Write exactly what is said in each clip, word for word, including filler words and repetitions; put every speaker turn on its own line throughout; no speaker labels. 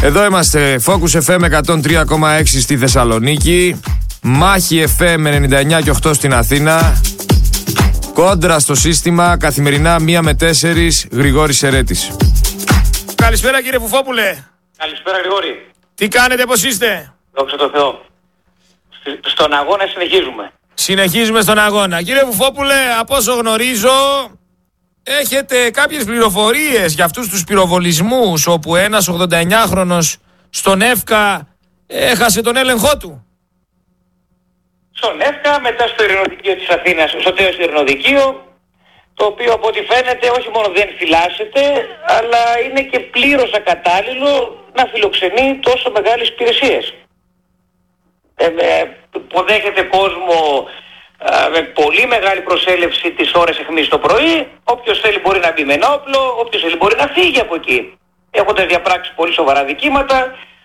Εδώ είμαστε, Focus εφ εμ εκατόν τρία κόμμα έξι στη Θεσσαλονίκη, Μάχη εφ εμ ενενήντα εννιά και οκτώ στην Αθήνα, Κόντρα στο σύστημα, καθημερινά μία με τέσσερις, Γρηγόρης Σερέτης. Καλησπέρα κύριε Βουφόπουλε.
Καλησπέρα Γρηγόρη.
Τι κάνετε, πώς είστε?
Δόξα τω Θεώ. Στον αγώνα συνεχίζουμε.
Συνεχίζουμε στον αγώνα. Κύριε Βουφόπουλε, από όσο γνωρίζω, έχετε κάποιες πληροφορίες για αυτούς τους πυροβολισμούς όπου ένας ογδονταεννιάχρονος στον ΕΦΚΑ έχασε τον έλεγχό του.
Στον ΕΦΚΑ, μετά στο ειρηνοδικείο της Αθήνας, στο τέλος του ειρηνοδικείου, το οποίο από ό,τι φαίνεται όχι μόνο δεν φυλάσσεται, αλλά είναι και πλήρως ακατάλληλο να φιλοξενεί τόσο μεγάλες υπηρεσίες. Ε, ε, υποδέχεται κόσμο ε, με πολύ μεγάλη προσέλευση τις ώρες αιχμής το πρωί. Όποιος θέλει μπορεί να μπει με ένα όπλο, όποιος θέλει μπορεί να φύγει από εκεί, έχοντας διαπράξει πολύ σοβαρά δικήματα.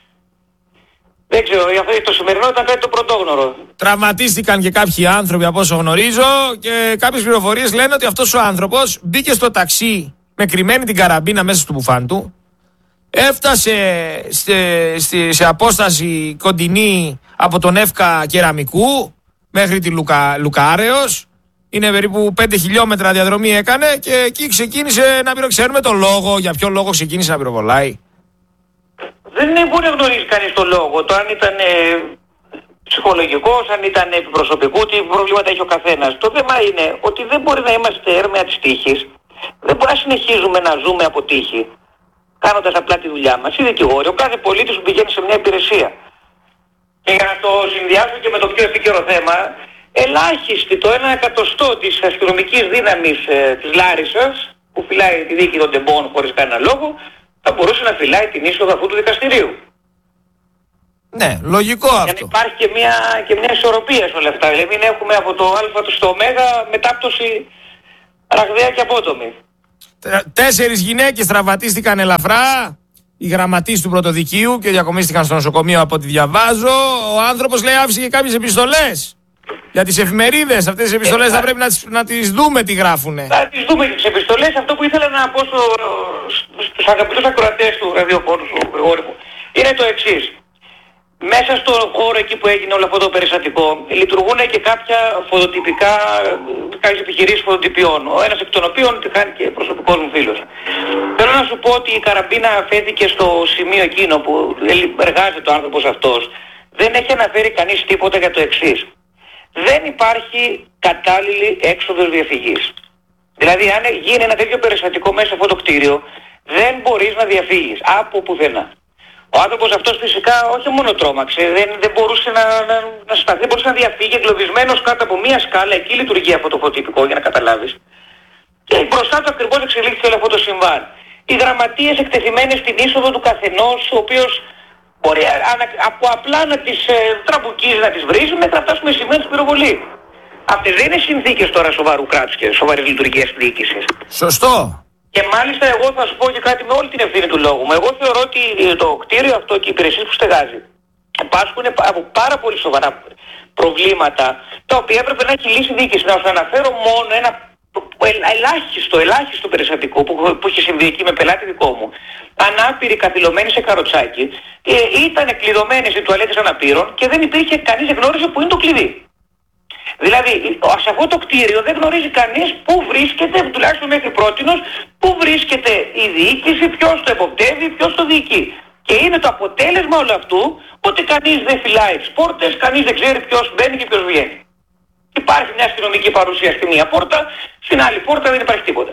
Δεν ξέρω, το σημερινό ήταν κάτι το πρωτόγνωρο.
Τραυματίστηκαν και κάποιοι άνθρωποι από όσο γνωρίζω και κάποιες πληροφορίες λένε ότι αυτός ο άνθρωπος μπήκε στο ταξί με κρυμμένη την καραμπίνα μέσα στο μπουφάν του, έφτασε σε, σε, σε απόσταση κοντινή από τον ΕΦΚΑ Κεραμικού μέχρι τη Λουκα, Λουκάρεως, είναι περίπου πέντε χιλιόμετρα διαδρομή έκανε και εκεί ξεκίνησε να πυροβολάει. τον λόγο, για ποιο λόγο ξεκίνησε να πυροβολάει.
Δεν μπορεί να γνωρίζει κανείς τον λόγο. Το αν ήταν ε, ψυχολογικός, αν ήταν επιπροσωπικού, τι προβλήματα έχει ο καθένας. Το θέμα είναι ότι δεν μπορεί να είμαστε έρμεα της τύχης. Δεν μπορεί να συνεχίζουμε να ζούμε από τύχη, κάνοντας απλά τη δουλειά μας. Οι δικηγόροι, ο κάθε πολίτης που πηγαίνει σε μια υπηρεσία. Και για να το συνδυάσω και με το πιο επίκαιρο θέμα, ελάχιστη το ένα εκατοστό της αστυνομικής δύναμης ε, της Λάρισσας, που φυλάει τη δίκη των τεμπών χωρίς κανένα λόγο, θα μπορούσε να φυλάει την είσοδο αυτού του δικαστηρίου.
Ναι, λογικό αυτό.
Για να υπάρχει και μια, και μια ισορροπία σε όλα αυτά. Δηλαδή μην έχουμε από το α στο ω μετάπτωση ραγδαία και απότομη.
Τέσσερις γυναίκες τραυματίστηκαν ελαφρά, οι γραμματείς του πρωτοδικείου, και διακομίστηκαν στο νοσοκομείο από ό,τι διαβάζω. Ο άνθρωπος λέει άφησε και κάποιες επιστολές για τις εφημερίδες. Αυτές τις επιστολές ε, θα πρέπει να τις, να τις δούμε τι γράφουνε.
Θα τις δούμε και τις επιστολές. Αυτό που ήθελα να πω στο, στους αγαπητούς ακροατές του ραδιοφώνου του Γρηγόρη μου είναι το εξής. Μέσα στον χώρο εκεί που έγινε όλο αυτό το περιστατικό λειτουργούν και κάποια φωτοτυπικά, κάποιες επιχειρήσεις φωτοτυπιών, ο ένας εκ των οποίων τη χάνει και προσωπικός μου φίλος. Θέλω να σου πω ότι η καραμπίνα αφέθηκε στο σημείο εκείνο που εργάζεται ο άνθρωπος αυτός. Δεν έχει αναφέρει κανείς τίποτα για το εξής. Δεν υπάρχει κατάλληλη έξοδος διαφυγής. Δηλαδή αν γίνει ένα τέτοιο περιστατικό μέσα σε αυτό το κτίριο, δεν μπορείς να διαφύγεις από πουθενά. Ο άνθρωπος αυτός φυσικά όχι μόνο τρόμαξε, δεν, δεν μπορούσε να, να, να σταθεί, δεν μπορούσε να διαφύγει εγκλωβισμένος κάτω από μία σκάλα. Εκεί λειτουργεί αυτό το φωτοτυπικό, για να καταλάβεις. Και μπροστά του ακριβώς εξελίχθηκε όλο αυτό το συμβάν. Οι γραμματείες εκτεθειμένες στην είσοδο του καθενός, ο οποίος μπορεί από απλά να τις ε, τραμπουκίζει, να τις βρίζει, μέχρι να φτάσουμε σε σημείο της πυροβολή. Αυτές δεν είναι συνθήκες τώρα σοβαρού κράτους και σοβαρής λειτουργίας διοίκησης.
Σωστό. Και
μάλιστα εγώ θα σου πω και κάτι με όλη την ευθύνη του λόγου μου. Εγώ θεωρώ ότι το κτίριο αυτό και οι υπηρεσίες που στεγάζει πάσχουν από πάρα πολύ σοβαρά προβλήματα, τα οποία έπρεπε να έχει λύσει η διοίκηση. Να σου αναφέρω μόνο ένα ελάχιστο, ελάχιστο περιστατικό που, που είχε συμβεί εκεί με πελάτη δικό μου. Ανάπηροι καθυλωμένοι σε καροτσάκι, ε, ήταν κλειδωμένες οι τουαλέτες αναπήρων και δεν υπήρχε κανείς, δεν γνώριζε που είναι το κλειδί. Δηλαδή, σε αυτό το κτίριο δεν γνωρίζει κανείς πού βρίσκεται, τουλάχιστον μέχρι πρότινος, πού βρίσκεται η διοίκηση, ποιος το εποπτεύει, ποιος το διοικεί. Και είναι το αποτέλεσμα όλου αυτού ότι κανείς δεν φυλάει τις πόρτες, κανείς δεν ξέρει ποιος μπαίνει και ποιος βγαίνει. Υπάρχει μια αστυνομική παρουσία στη μία πόρτα, στην άλλη πόρτα δεν υπάρχει τίποτα.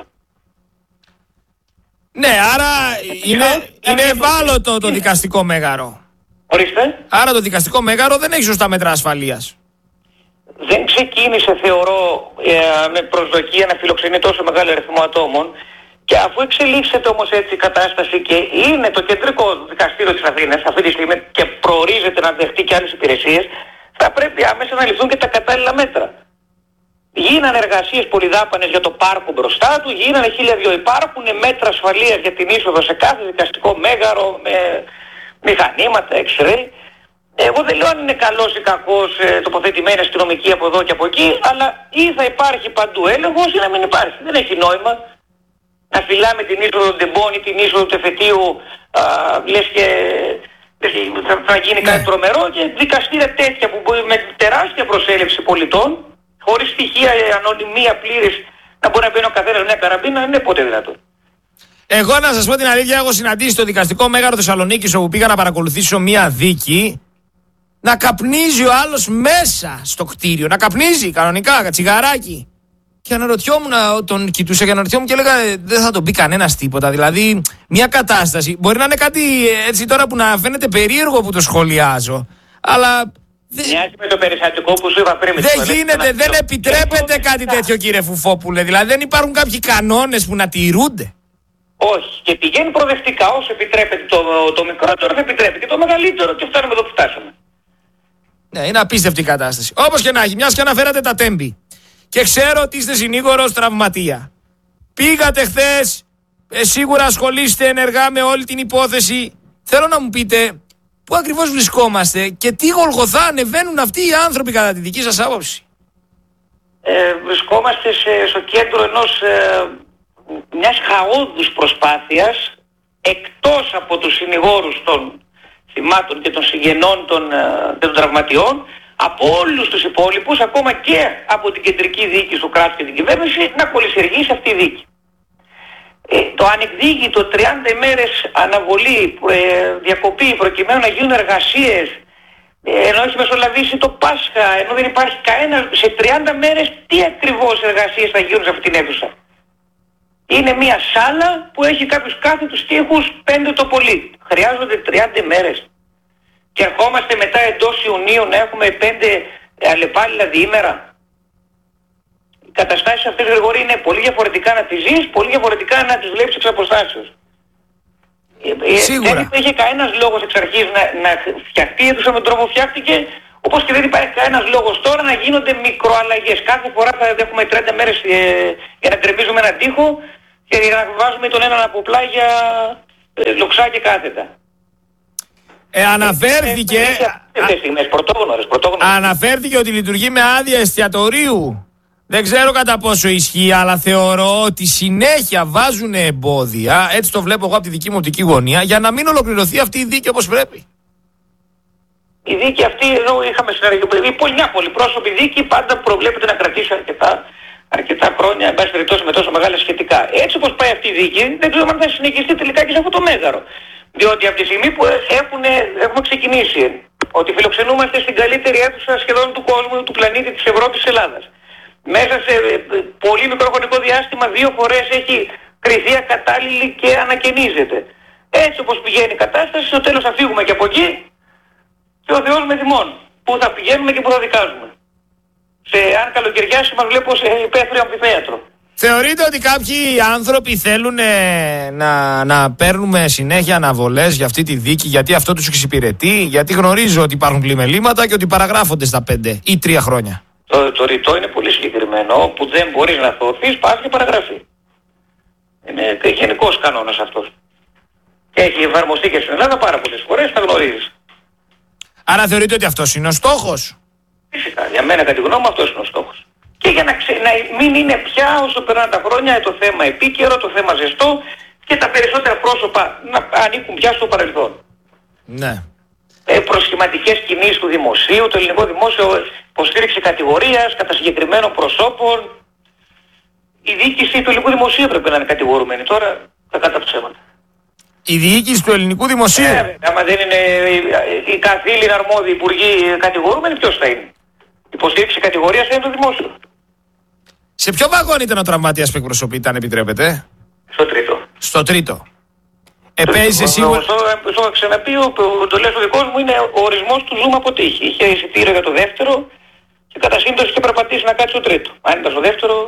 Ναι, άρα είναι, είναι ευάλωτο το δικαστικό μέγαρο.
Ορίστε.
Άρα το δικαστικό μέγαρο δεν έχει σωστά μέτρα ασφαλείας.
Δεν ξεκίνησε, θεωρώ, ε, με προσδοκία να φιλοξενεί τόσο μεγάλο αριθμό ατόμων, και αφού εξελίξεται όμως έτσι η κατάσταση και είναι το κεντρικό δικαστήριο της Αθήνας αυτή τη στιγμή και προορίζεται να δεχτεί και άλλες υπηρεσίες, θα πρέπει άμεσα να ληφθούν και τα κατάλληλα μέτρα. Γίνανε εργασίες πολυδάπανες για το πάρκο μπροστά του, γίνανε χίλια δυο, υπάρχουν μέτρα ασφαλείας για την είσοδο σε κάθε δικαστικό μέγαρο με μηχανήματα, X-ray. Εγώ δεν λέω αν είναι καλός ή κακός ε, τοποθετημένη αστυνομική από εδώ και από εκεί, αλλά ή θα υπάρχει παντού έλεγχος ή να μην υπάρχει. Δεν έχει νόημα να φυλάμε την είσοδο των Ντεμπών ή την είσοδο του εφετείου, α, λες και θα, θα γίνει ναι. κάτι τρομερό, και δικαστήρια τέτοια που μπορεί με τεράστια προσέλευση πολιτών, χωρίς στοιχεία, ανωνυμία πλήρης, να μπορεί να μπαίνει ο καθένας μια καραμπίνα, δεν είναι ποτέ δυνατόν.
Εγώ να σας πω την αλήθεια, έχω συναντήσει το δικαστικό μέγαρο Θεσσαλονίκης, όπου πήγα να παρακολουθήσω μια δίκη, να καπνίζει ο άλλος μέσα στο κτίριο, να καπνίζει κανονικά, τσιγαράκι. Και αναρωτιόμουν, τον κοιτούσα και αναρωτιόμουν και έλεγα δεν θα τον πει κανένας τίποτα. Δηλαδή, μια κατάσταση μπορεί να είναι κάτι έτσι τώρα που να φαίνεται περίεργο που το σχολιάζω, αλλά.
Μοιάζει με το περιστατικό που σου είπα πριν.
Δεν γίνεται, δεν επιτρέπεται κάτι τέτοιο, κύριε Φουφόπουλε. Δηλαδή, δεν υπάρχουν κάποιοι κανόνες που να τηρούνται.
Όχι. Και πηγαίνει προοδευτικά. Όσο επιτρέπεται το, το μικρότερο, θα επιτρέπεται και το μεγαλύτερο, και φτάνουμε εδώ που φτάσαμε.
Ναι, είναι απίστευτη η κατάσταση. Όπως και να έχει, μιας και αναφέρατε τα Τέμπη. Και ξέρω ότι είστε συνήγορος τραυματία. Πήγατε χθες, ε, σίγουρα ασχολείστε ενεργά με όλη την υπόθεση. Θέλω να μου πείτε πού ακριβώς βρισκόμαστε και τι γολγοθά ανεβαίνουν αυτοί οι άνθρωποι κατά τη δική σας άποψη.
Ε, βρισκόμαστε σε, στο κέντρο ενός, ε, μιας χαόδους προσπάθειας, εκτός από τους συνηγόρους των θυμάτων και των συγγενών των, ε, των τραυματιών, από όλους τους υπόλοιπους, ακόμα και από την κεντρική δίκη του κράτους και την κυβέρνηση, να κολυσιεργήσει αυτή η δίκη. Ε, το ανεκδίκητο τριάντα ημέρες αναβολή, ε, διακοπή, προκειμένου να γίνουν εργασίες, ε, ενώ έχει μεσολαβήσει το Πάσχα, ενώ δεν υπάρχει κανένα, σε τριάντα μέρες τι ακριβώς εργασίες θα γίνουν σε αυτήν την αίθουσα. Είναι μια σάλα που έχει κάποιους κάθετους τοίχους, πέντε το πολύ. Χρειάζονται τριάντα ημέρες. Και ερχόμαστε μετά εντός Ιουνίου να έχουμε πέντε αλλεπάλληλα διήμερα. Οι καταστάσεις αυτές, Γρηγόρη, είναι πολύ διαφορετικά να τις ζεις, πολύ διαφορετικά να τις βλέπεις εξ αποστάσεως.
Σίγουρα.
Δεν υπήρχε κανένας λόγος εξ αρχής να, να φτιαχτεί η αίθουσα με τον τρόπο που φτιάχτηκε, όπως και δεν υπάρχει κανένας λόγος τώρα να γίνονται μικροαλλαγές. Κάθε φορά θα έχουμε τριάντα μέρες ε, για να γκρεμίζουμε έναν τοίχο και για να βάζουμε τον έναν από πλάγια ε, λοξά και κάθετα.
Ε, αναφέρθηκε,
στιγμές, πρωτόγνωρες, πρωτόγνωρες.
αναφέρθηκε ότι λειτουργεί με άδεια εστιατορίου. Δεν ξέρω κατά πόσο ισχύει, αλλά θεωρώ ότι συνέχεια βάζουν εμπόδια, έτσι το βλέπω εγώ από τη δική μου οπτική γωνία, για να μην ολοκληρωθεί αυτή η δίκη όπως πρέπει.
Η δίκη αυτή, εδώ είχαμε συνεργασία, μια πολυπρόσωπη δίκη πάντα προβλέπεται να κρατήσει αρκετά, αρκετά χρόνια, εν πάση περιπτώσει με τόσο μεγάλα σχετικά. Έτσι όπως πάει αυτή η δίκη, δεν ξέρω αν θα συνεχιστεί τελικά και σε αυτό το μέγαρο. Διότι από τη στιγμή που έχουνε, έχουμε ξεκινήσει ότι φιλοξενούμαστε στην καλύτερη αίθουσα σχεδόν του κόσμου, του πλανήτη, της Ευρώπης, της Ελλάδας. Μέσα σε πολύ μικρό χρονικό διάστημα δύο φορές έχει κριθεί ακατάλληλη και ανακαινίζεται. Έτσι όπως πηγαίνει η κατάσταση, στο τέλος θα φύγουμε και από εκεί και ο Θεός με θυμών. Πού θα πηγαίνουμε και πού θα δικάζουμε. Σε, αν καλοκαιριάσει μας βλέπω σε υπαίθριο αμφιθέατρο.
Θεωρείτε ότι κάποιοι άνθρωποι θέλουν ε, να, να παίρνουμε συνέχεια αναβολές για αυτή τη δίκη, γιατί αυτό τους εξυπηρετεί, γιατί γνωρίζω ότι υπάρχουν πλημελήματα και ότι παραγράφονται στα πέντε ή τρία χρόνια.
Το, το ρητό είναι πολύ συγκεκριμένο, που δεν μπορείς να θωωθείς, πας και παραγραφεί. Είναι γενικός κανόνας αυτός. Και έχει εφαρμοστεί και στην Ελλάδα πάρα πολλές φορές, τα γνωρίζεις.
Άρα θεωρείτε ότι αυτός είναι ο στόχος?
Φυσικά, για μένα κατά τη γνώμη μου αυτός είναι ο στόχος. Και για να, ξε... να μην είναι πια όσο περνάνε τα χρόνια το θέμα επίκαιρο, το θέμα ζεστό και τα περισσότερα πρόσωπα να ανήκουν πια στο παρελθόν.
Ναι.
Ε, προσχηματικές κινήσεις του δημοσίου, το ελληνικό δημόσιο υποστήριξη κατηγορίας κατά συγκεκριμένων προσώπων. Η διοίκηση του ελληνικού δημοσίου πρέπει να είναι κατηγορούμενη. Τώρα θα κατά ψέματα.
Η διοίκηση του ελληνικού δημοσίου.
Ε, άμα δεν είναι οι καθήλυνοι αρμόδιοι υπουργοί κατηγορούμενοι, ποιος θα είναι? Υποστήριξη κατηγορίας είναι το δημόσιο.
Σε ποιο βαγόν ήταν ο τραυματίας που εκπροσωπείται, αν επιτρέπετε?
Στο τρίτο.
Στο τρίτο. Επέζησε σίγουρα.
Στο έχω ξαναπεί, ο εντολές ο δικός μου είναι ο ορισμός του ζούμε από τύχη. Είχε εισιτήριο για το δεύτερο και κατά σύμπτωση είχε περπατήσει να κάτσει στο τρίτο. Αν ήταν στο δεύτερο.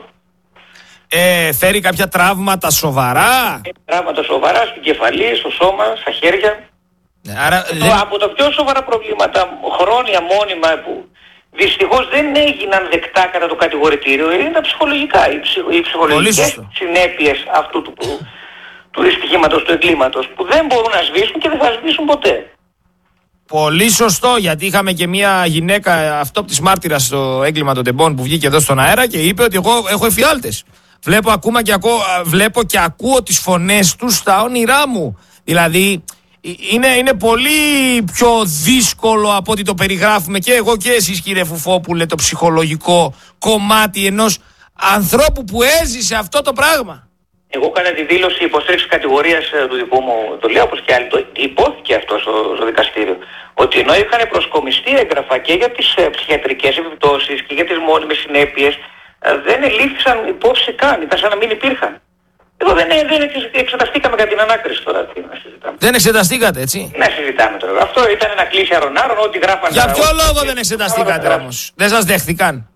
Ε, φέρει κάποια τραύματα σοβαρά.
Ε, τραύματα σοβαρά στην κεφαλή, στο σώμα, στα χέρια.
Ναι, άρα,
το,
δεν...
Από τα πιο σοβαρά προβλήματα, χρόνια μόνιμα που δυστυχώς δεν έγιναν δεκτά κατά το κατηγορητήριο, είναι τα ψυχολογικά. Οι, ψυχ, οι ψυχολογικές συνέπειες αυτού του, του, του δυστυχήματος, του εγκλήματος, που δεν μπορούν να σβήσουν και δεν θα σβήσουν ποτέ.
Πολύ σωστό, γιατί είχαμε και μια γυναίκα αυτόπτης μάρτυρας στο έγκλημα των Ντεμπών που βγήκε εδώ στον αέρα και είπε ότι εγώ έχω εφιάλτες. Βλέπω, ακούμε και ακούω, βλέπω και ακούω τις φωνές τους στα όνειρά μου. Δηλαδή είναι, είναι πολύ πιο δύσκολο από ό,τι το περιγράφουμε και εγώ και εσείς, κύριε Φουφόπουλε, το ψυχολογικό κομμάτι ενός ανθρώπου που έζησε αυτό το πράγμα.
Εγώ έκανα τη δήλωση υποστήριξης κατηγορίας του δικού μου, το λέω όπως και άλλοι, το υπόθηκε αυτό στο, στο δικαστήριο. Ότι ενώ είχαν προσκομιστεί έγγραφα και για τις ε, ψυχιατρικές επιπτώσεις και για τις μόνιμες συνέπειες, ε, δεν ελήφθησαν υπόψη καν, ήταν σαν να μην υπήρχαν. Εδώ δεν, δεν εξεταστήκαμε κατά την ανάκριση τώρα. Τι να συζητάμε.
Δεν εξεταστήκατε, έτσι.
Τι να συζητάμε τώρα. Αυτό ήταν ένα κλείσι αρωνάρων, ό,τι γράφανε.
Για ποιο
ό,τι...
λόγο δεν εξεταστήκατε όμως? Δεν σας δέχθηκαν?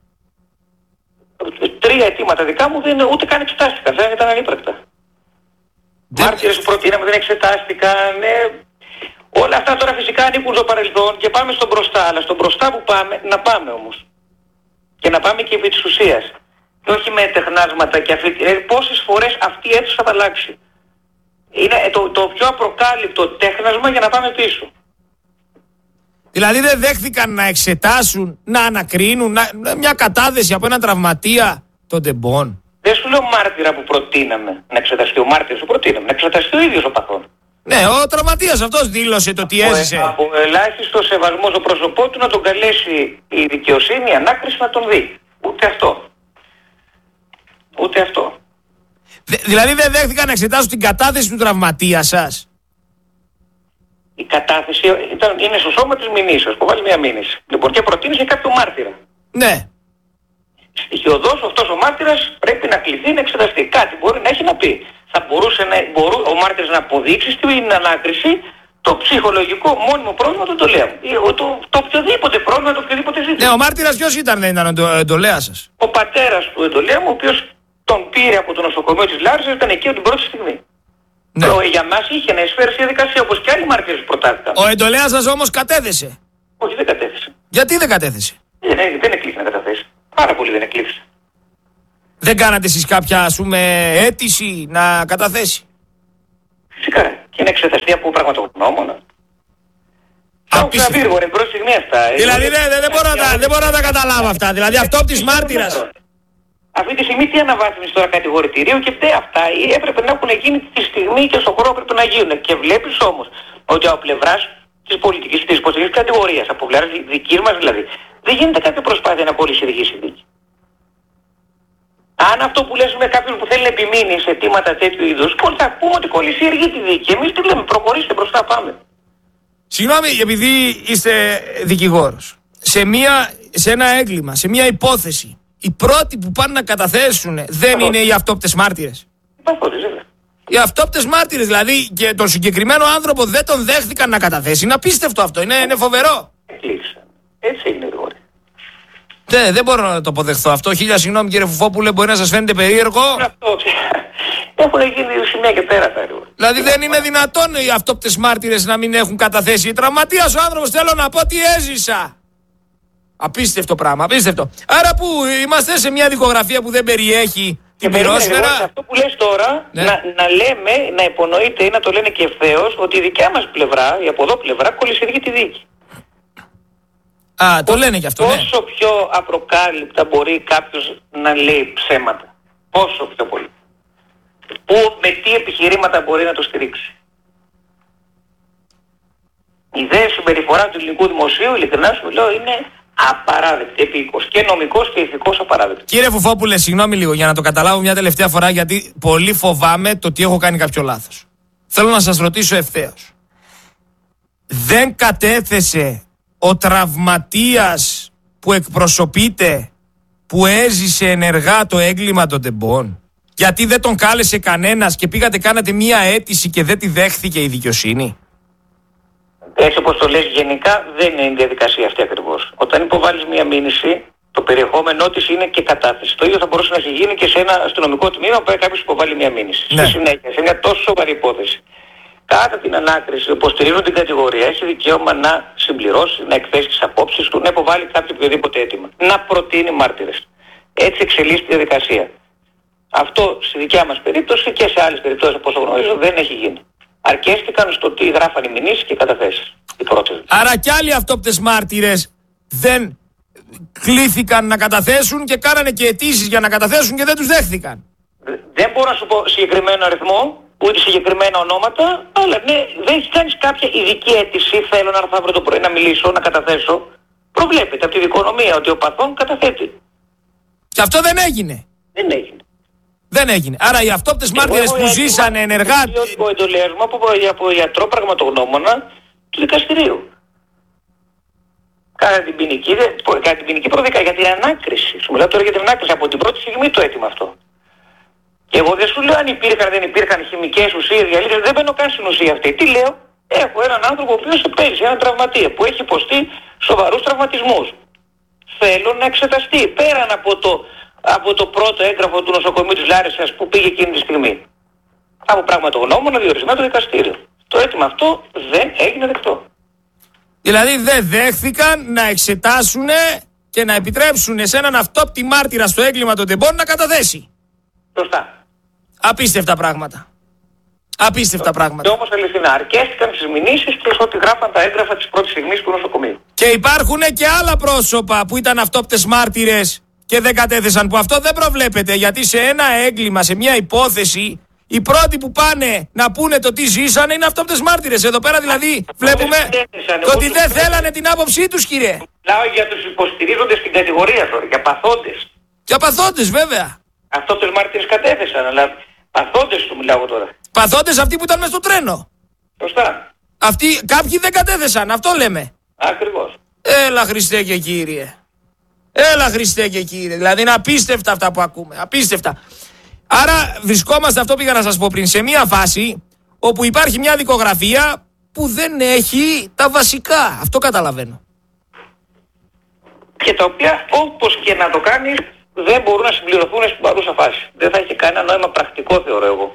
Τρία αιτήματα δικά μου δεν, ούτε καν εξετάστηκαν, δεν ήταν ανύπαρκτα. Δεν... Μάρτυρες που προτείναμε δεν εξετάστηκαν. Ε, όλα αυτά τώρα φυσικά ανήκουν στο παρελθόν και πάμε στον μπροστά. Αλλά στον μπροστά που πάμε, να πάμε όμως. Και να πάμε και επί της ουσίας. Και όχι με τεχνάσματα και αυτή. Ε, πόσες φορές αυτή η αίθουσα θα αλλάξει. Είναι το, το πιο απροκάλυπτο τέχνασμα για να πάμε πίσω.
Δηλαδή δεν δέχθηκαν να εξετάσουν, να ανακρίνουν να, μια κατάδεση από έναν τραυματία των τεμπών?
Δεν σου λέω μάρτυρα που προτείναμε να εξεταστεί, ο μάρτυρας που προτείναμε να εξεταστεί ο ίδιος ο παθόν.
Ναι, ο τραυματίας αυτός δήλωσε το τι έζησε.
Από ελάχιστο σεβασμό στο πρόσωπό του να τον καλέσει η δικαιοσύνη, η ανάκριση να τον δει. Ούτε αυτό. Ούτε αυτό.
Δε, δηλαδή δεν δέχθηκαν να εξετάσουν την κατάθεση του τραυματία σας?
Η κατάθεση ήταν, είναι στο σώμα της μηνύσεως, που βάλει μια μήνυση. Λοιπόν, και προτείνησε κάποιο μάρτυρα.
Ναι.
Στοιχειοδός αυτός ο μάρτυρας πρέπει να κληθεί να εξεταστεί. Κάτι μπορεί να έχει να πει. Θα μπορούσε να, μπορού, ο μάρτυρας να αποδείξει στην ανάκριση το ψυχολογικό μόνιμο πρόβλημα του εντολέα. Το, το, το οποιοδήποτε πρόβλημα, το οποιοδήποτε ζήτημα.
Ναι, ο μάρτυρας ποιος ήταν, δεν ήταν ο εντολέας σας?
Ο πατέρας του εντολέα μου, ο οποίος τον πήρε από το νοσοκομείο της Λάρισας, ήταν εκεί από την πρώτη στιγμή. Ναι. Ο, για μας είχε να εισφέρει στη διαδικασία όπως και άλλοι μάρτυρες που προτάθηκαν.
Ο εντολέας σας όμως κατέθεσε?
Όχι, δεν κατέθεσε.
Γιατί δεν κατέθεσε?
Δεν, δεν εκλείφθη να καταθέσει. Πάρα πολύ δεν εκλείφθη.
Δεν κάνατε εσείς κάποια, ας πούμε, αίτηση να καταθέσει?
Φυσικά. Και να εξεταστεί από πραγματογνώμονα.
Απίστευτο.
Απίστευτο. Πρώτη στιγμή αυτά.
Δηλαδή δεν, δεν, δεν, μπορώ να τα, δεν μπορώ να τα καταλάβω αυτά. Δηλαδή αυτό από της μάρτυρας.
Αυτή τη στιγμή τι αναβάθμιση τώρα κατηγορητηρίου και φταίει αυτά έπρεπε να έχουν γίνει τη στιγμή και στον χώρο έπρεπε να γίνουν. Και βλέπεις όμως ότι από πλευράς της πολιτικής, της υποστηρικής κατηγορίας, από πλευράς δικής μας δηλαδή, δεν γίνεται κάποια προσπάθεια να πολυσυργήσει η δίκη. Αν αυτό που λες με κάποιον που θέλει να επιμείνει σε αιτήματα τέτοιου είδους, θα πούμε ότι κολλησιεργεί τη δίκη. Εμείς τι λέμε, προχωρήστε μπροστά, πάμε.
Συγγνώμη, επειδή είστε δικηγόρος, σε, μια, σε ένα έγκλημα, σε μια υπόθεση, οι πρώτοι που πάνε να καταθέσουν δεν
Παθώς.
είναι οι αυτόπτες μάρτυρες?
Παθώς, βέβαια.
Οι αυτόπτες μάρτυρες, δηλαδή, και τον συγκεκριμένο άνθρωπο δεν τον δέχτηκαν να καταθέσει. Είναι απίστευτο αυτό, είναι, είναι φοβερό.
Εκλείψαν. Έτσι είναι γρήγορα.
Ναι, δεν μπορώ να το αποδεχθώ αυτό. Χίλια συγγνώμη, κύριε Φουφόπουλε, μπορεί να σας φαίνεται περίεργο.
Αυτό. Έχουν γίνει σημεία και πέρα τα γρήγορα.
Δηλαδή δεν είναι δυνατόν οι αυτόπτες μάρτυρες να μην έχουν καταθέσει. Τραυματίας ο άνθρωπος, θέλω να πω τι έζησα. Απίστευτο πράγμα, απίστευτο. Άρα που είμαστε σε μια δικογραφία που δεν περιέχει την πυρόσφαιρα.
Αυτό που λες τώρα,
ναι.
να, να λέμε, να υπονοείται ή να το λένε και ευθέως, ότι η δικιά μας πλευρά, η από εδώ πλευρά, κολλησιεργεί τη δίκη.
Α, το λένε και αυτό, ναι.
Πόσο πιο απροκάλυπτα μπορεί κάποιος να λέει ψέματα. Πόσο πιο πολύ. Πού, με τι επιχειρήματα μπορεί να το στηρίξει. Η δε συμπεριφορά του ελληνικού δημοσίου, ειλικρινά σου λέω, είναι απαράδεκτη. Επίκος και νομικός και ηθικός απαράδεκτη.
Κύριε Φουφόπουλε, συγγνώμη λίγο για να το καταλάβω μια τελευταία φορά, γιατί πολύ φοβάμαι το ότι έχω κάνει κάποιο λάθος. Θέλω να σας ρωτήσω ευθέως. Δεν κατέθεσε ο τραυματίας που εκπροσωπείται, που έζησε ενεργά το έγκλημα των τεμπών? Γιατί δεν τον κάλεσε κανένας και πήγατε κάνατε μία αίτηση και δεν τη δέχθηκε η δικαιοσύνη?
Έτσι όπως το λες γενικά δεν είναι η διαδικασία αυτή ακριβώς. Όταν υποβάλεις μία μήνυση, το περιεχόμενό της είναι και κατάθεση. Το ίδιο θα μπορούσε να έχει γίνει και σε ένα αστυνομικό τμήμα που κάποιος υποβάλει μία μήνυση.
Ναι.
Στη συνέχεια, σε μια τόσο σοβαρή υπόθεση. Κατά την ανάκριση, υποστηρίζουν την κατηγορία, έχει δικαίωμα να συμπληρώσει, να εκθέσει τις απόψεις του, να υποβάλει κάποιο οποιοδήποτε αίτημα. Να προτείνει μάρτυρες. Έτσι εξελίσσεται η διαδικασία. Αυτό στη δικιά μας περίπτωση και σε άλλες περιπτώσεις, όπως γνωρίζω, δεν έχει γίνει. Αρκέστηκαν στο τι γράφαν οι μηνύσεις και οι καταθέσεις. Οι πρώτες.
Άρα κι άλλοι αυτόπτες μάρτυρες δεν κλήθηκαν να καταθέσουν και κάνανε και αιτήσεις για να καταθέσουν και δεν τους δέχθηκαν.
Δεν μπορώ να σου πω συγκεκριμένο αριθμό, ούτε συγκεκριμένα ονόματα, αλλά ναι, δεν έχει κάνει κάποια ειδική αίτηση. Θέλω να έρθω αύριο το πρωί να μιλήσω, να καταθέσω. Προβλέπεται από τη δικονομία ότι ο παθών καταθέτει.
Και αυτό δεν έγινε.
Δεν έγινε.
Δεν έγινε. Άρα οι αυτόπτες μάρτυρες που ζήσανε ενεργά.
Ο εντολέας μου από, από ιατρό πραγματογνώμονα του δικαστηρίου. Κατά την ποινική, κατά την ποινική προδικά, για την ανάκριση. Σου μιλάω τώρα για την ανάκριση από την πρώτη στιγμή το αίτημα αυτό. Και εγώ δεν σου λέω αν υπήρχαν δεν υπήρχαν χημικές ουσίες, διαλύσεις, δεν μπαίνω καν στην ουσία αυτή. Τι λέω, έχω έναν άνθρωπο ο οποίος πέρυσι, έναν τραυματία που έχει υποστεί σοβαρούς τραυματισμούς. Θέλω να εξεταστεί πέραν από το, από το πρώτο έγγραφο του νοσοκομείου της Λάρισσας που πήγε εκείνη τη στιγμή. Από πραγματογνώμονα διορισμένο δικαστήριο. Το αίτημα αυτό δεν έγινε δεκτό.
Δηλαδή δεν δέχθηκαν να εξετάσουν και να επιτρέψουν σε έναν αυτόπτη μάρτυρα στο έγκλημα των τεμπών να καταθέσει.
Σωστά.
Απίστευτα πράγματα. Απίστευτα πράγματα.
Και όμως αληθινά αρκέστηκαν τις μηνύσεις και ότι γράφαν τα έγγραφα της πρώτης στιγμής του νοσοκομείου.
Και υπάρχουν και άλλα πρόσωπα που ήταν αυτόπτες μάρτυρες και δεν κατέθεσαν, που αυτό δεν προβλέπεται, γιατί σε ένα έγκλημα, σε μια υπόθεση, οι πρώτοι που πάνε να πούνε το τι ζήσανε είναι αυτόπτες μάρτυρες. Εδώ πέρα δηλαδή βλέπουμε το ότι δεν θέλανε την άποψή τους, κύριε.
Μιλάω για τους υποστηρίζοντες στην κατηγορία τώρα, για παθόντες.
Για παθόντες βέβαια.
Αυτόπτες μάρτυρες κατέθεσαν, αλλά παθόντες του μιλάω τώρα.
Παθόντες αυτοί που ήταν μες στο τρένο.
Σωστά.
Αυτοί, κάποιοι δεν κατέθεσαν, αυτό λέμε.
Ακριβώς.
Έλα Χριστέ και Κύριε. Έλα Χριστέ και Κύριε. Δηλαδή είναι απίστευτα αυτά που ακούμε. Απίστευτα. Άρα βρισκόμαστε, αυτό πήγα να σας πω πριν, σε μια φάση όπου υπάρχει μια δικογραφία που δεν έχει τα βασικά. Αυτό καταλαβαίνω.
Και τα οποία όπως και να το κάνεις δεν μπορούν να συμπληρωθούν στην παρούσα φάση. Δεν θα έχει κανένα νόημα πρακτικό, θεωρώ εγώ.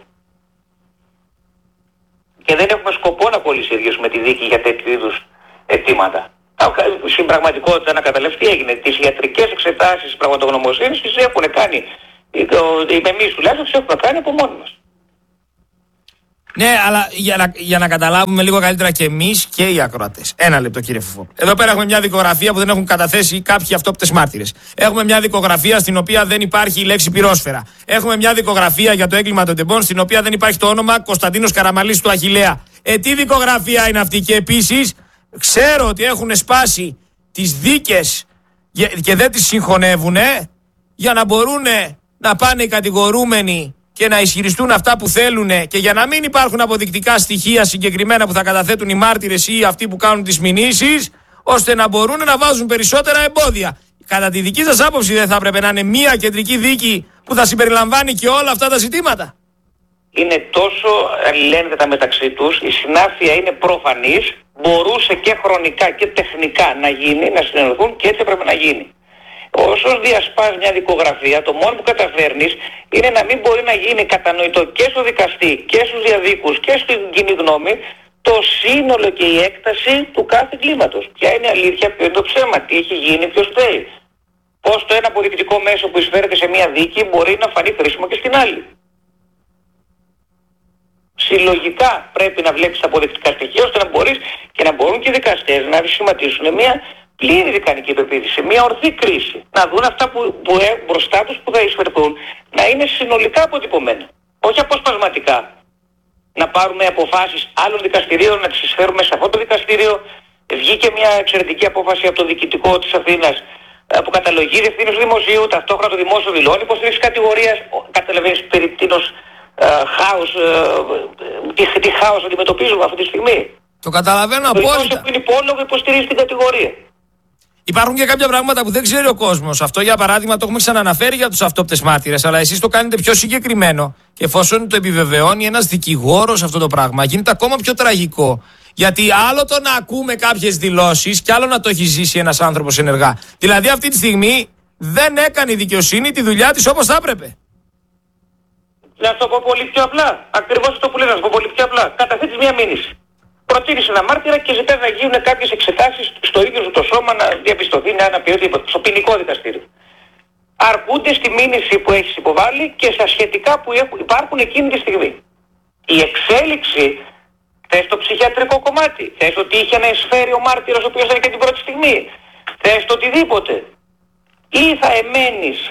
Και δεν έχουμε σκοπό να κολλησιεργήσουμε τη δίκη για τέτοιου είδους αιτήματα. Στην πραγματικότητα να καταλάβεις τι έγινε. Τις ιατρικές εξετάσεις της πραγματογνωμοσύνης τις έχουν κάνει, εμείς τουλάχιστον τις έχουμε κάνει από μόνοι μας.
Ναι, αλλά για να, για να καταλάβουμε λίγο καλύτερα και εμείς και οι ακροατές. Ένα λεπτό, κύριε Φουφό. Εδώ πέρα έχουμε μια δικογραφία που δεν έχουν καταθέσει κάποιοι αυτόπτες μάρτυρες. Έχουμε μια δικογραφία στην οποία δεν υπάρχει η λέξη πυρόσφαιρα. Έχουμε μια δικογραφία για το έγκλημα των τεμπών στην οποία δεν υπάρχει το όνομα Κωνσταντίνος Καραμαλής του Αχιλλέα. Ε, τι δικογραφία είναι αυτή? Και επίσης ξέρω ότι έχουν σπάσει τις δίκες και δεν τις συγχωνεύουν για να μπορούν να πάνε οι κατηγορούμενοι και να ισχυριστούν αυτά που θέλουν, και για να μην υπάρχουν αποδεικτικά στοιχεία συγκεκριμένα που θα καταθέτουν οι μάρτυρες ή αυτοί που κάνουν τις μηνύσεις, ώστε να μπορούν να βάζουν περισσότερα εμπόδια. Κατά τη δική σας άποψη δεν θα έπρεπε να είναι μία κεντρική δίκη που θα συμπεριλαμβάνει και όλα αυτά τα ζητήματα?
Είναι τόσο αλληλένδετα μεταξύ τους, η συνάφεια είναι προφανής, μπορούσε και χρονικά και τεχνικά να γίνει, να συνενωθούν, και έτσι έπρεπε να γίνει. Όσο διασπάς μια δικογραφία, το μόνο που καταφέρνεις είναι να μην μπορεί να γίνει κατανοητό και στο δικαστή και στους διαδίκους και στην κοινή γνώμη το σύνολο και η έκταση του κάθε κλίματος. Ποια είναι η αλήθεια, ποιο είναι το ψέμα, τι έχει γίνει, ποιος φταίει. Πώς το ένα αποδεικτικό μέσο που εισφέρεται σε μια δίκη μπορεί να φανεί χρήσιμο και στην άλλη. Συλλογικά πρέπει να βλέπεις τα αποδεικτικά στοιχεία ώστε να μπορείς και να μπορούν και οι δικαστές να σχηματίσουν μια πλήρη δικανική πεποίθηση, μια ορθή κρίση. Να δουν αυτά που, που έχουν μπροστά τους που θα εισφερθούν να είναι συνολικά αποτυπωμένα. Όχι αποσπασματικά. Να πάρουμε αποφάσεις άλλων δικαστηρίων, να τις εισφέρουμε σε αυτό το δικαστήριο. Βγήκε μια εξαιρετική απόφαση από το διοικητικό της Αθήνας που καταλογεί ευθύνους δημοσίου, ταυτόχρονα το δημόσιο δηλώνει υποστήριξη κατηγορίας. Καταλαβαίνεις περί τίνος ε, χάος, ε, τι, τι χάος αντιμετωπίζουμε αυτή τη στιγμή.
Το καταλαβαίνω απόλυτα.
Το δημόσιο που είναι υπόλογο υποστηρίζει την κατηγορία.
Υπάρχουν και κάποια πράγματα που δεν ξέρει ο κόσμος. Αυτό, για παράδειγμα, το έχουμε ξαναναφέρει για τους αυτόπτες μάρτυρες, αλλά εσείς το κάνετε πιο συγκεκριμένο. Και εφόσον το επιβεβαιώνει ένας δικηγόρος αυτό το πράγμα, γίνεται ακόμα πιο τραγικό. Γιατί άλλο το να ακούμε κάποιες δηλώσεις και άλλο να το έχει ζήσει ένας άνθρωπος ενεργά. Δηλαδή, αυτή τη στιγμή δεν έκανε η δικαιοσύνη τη δουλειά της όπως θα έπρεπε.
Να το πω πολύ πιο απλά. Ακριβώς αυτό που λέω, να το πω πολύ πιο απλά. Καταθέτεις μια μήνυση. Προτείνεις ένα μάρτυρα και ζητάς να γίνουν κάποιες εξετάσεις στο ίδιο σου το σώμα, να διαπιστωθεί να αναποιωθεί στο ποινικό δικαστήριο. Αρκούνται στη μήνυση που έχεις υποβάλει και στα σχετικά που υπάρχουν εκείνη τη στιγμή. Η εξέλιξη, θες το ψυχιατρικό κομμάτι, θες το τι είχε να εισφέρει ο μάρτυρας ο οποίος ήταν και την πρώτη στιγμή, θες το οτιδήποτε, ή θα εμένεις